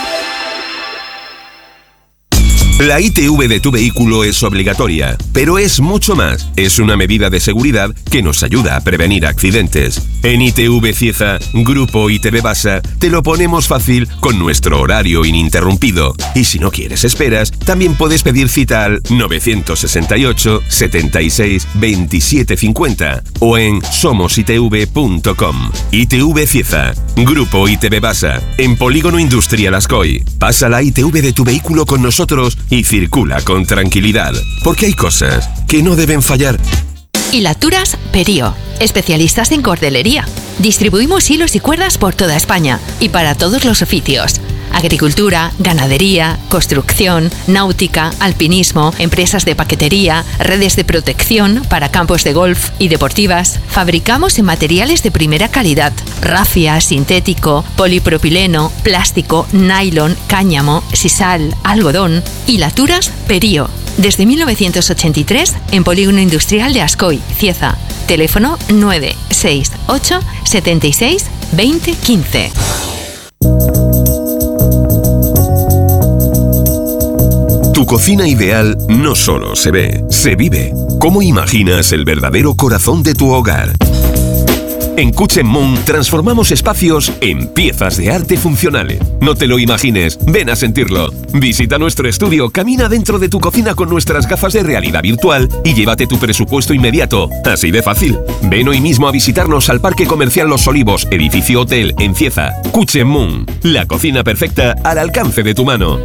La I T V de tu vehículo es obligatoria, pero es mucho más. Es una medida de seguridad que nos ayuda a prevenir accidentes. En I T V Cieza, Grupo I T V Basa, te lo ponemos fácil con nuestro horario ininterrumpido. Y si no quieres esperas, también puedes pedir cita al nueve seis ocho, setenta y seis, veintisiete cincuenta o en somos i t v punto com. I T V Cieza, Grupo I T V Basa, en Polígono Industrial Ascoy. Pasa la I T V de tu vehículo con nosotros y circula con tranquilidad, porque hay cosas que no deben fallar. Hilaturas Perío, especialistas en cordelería. Distribuimos hilos y cuerdas por toda España y para todos los oficios. Agricultura, ganadería, construcción, náutica, alpinismo, empresas de paquetería, redes de protección para campos de golf y deportivas. Fabricamos en materiales de primera calidad: rafia, sintético, polipropileno, plástico, nylon, cáñamo, sisal, algodón y laturas Perío. Desde mil novecientos ochenta y tres en Polígono Industrial de Ascoy, Cieza. Teléfono nueve seis ocho setenta y seis veinte quince. Tu cocina ideal no solo se ve, se vive. ¿Cómo imaginas el verdadero corazón de tu hogar? En Kitchen Moon transformamos espacios en piezas de arte funcionales. No te lo imagines, ven a sentirlo. Visita nuestro estudio, camina dentro de tu cocina con nuestras gafas de realidad virtual y llévate tu presupuesto inmediato. Así de fácil. Ven hoy mismo a visitarnos al Parque Comercial Los Olivos, edificio hotel en Cieza. Kitchen Moon, la cocina perfecta al alcance de tu mano.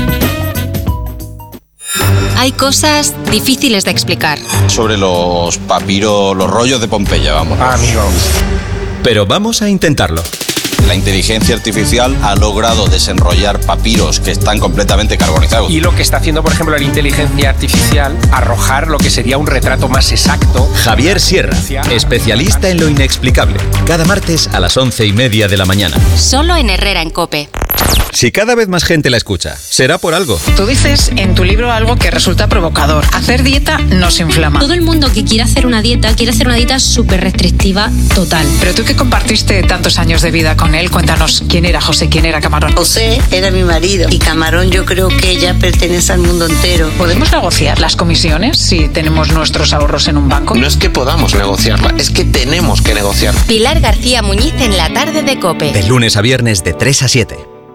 Hay cosas difíciles de explicar. Sobre los papiros, los rollos de Pompeya, vamos. Ah, amigo. Pero vamos a intentarlo. La inteligencia artificial ha logrado desenrollar papiros que están completamente carbonizados. Y lo que está haciendo, por ejemplo, la inteligencia artificial, arrojar lo que sería un retrato más exacto. Javier Sierra, especialista en lo inexplicable. Cada martes a las once y media de la mañana. Solo en Herrera en COPE. Si cada vez más gente la escucha, será por algo. Tú dices en tu libro algo que resulta provocador. Hacer dieta nos inflama. Todo el mundo que quiere hacer una dieta, quiere hacer una dieta súper restrictiva, total. Pero tú que compartiste tantos años de vida con él, cuéntanos quién era José, quién era Camarón. José era mi marido y Camarón yo creo que ella pertenece al mundo entero. ¿Podemos negociar las comisiones si tenemos nuestros ahorros en un banco? No es que podamos negociarla, es que tenemos que negociar. Pilar García Muñiz en la tarde de COPE. De lunes a viernes de tres a siete.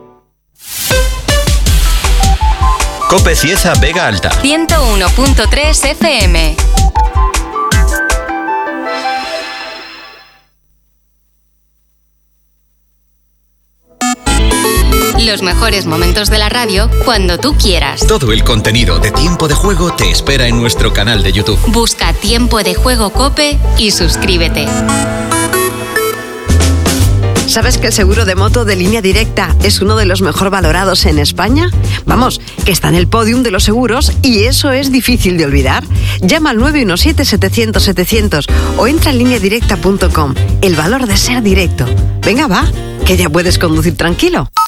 COPE Cieza Vega Alta. ciento uno punto tres F M. Los mejores momentos de la radio cuando tú quieras. Todo el contenido de Tiempo de Juego te espera en nuestro canal de YouTube. Busca Tiempo de Juego COPE y suscríbete. ¿Sabes que el seguro de moto de Línea Directa es uno de los mejor valorados en España? Vamos, que está en el podium de los seguros y eso es difícil de olvidar. Llama al nueve uno siete setecientos setecientos o entra en línea directa punto com. El valor de ser directo. Venga, va, que ya puedes conducir tranquilo.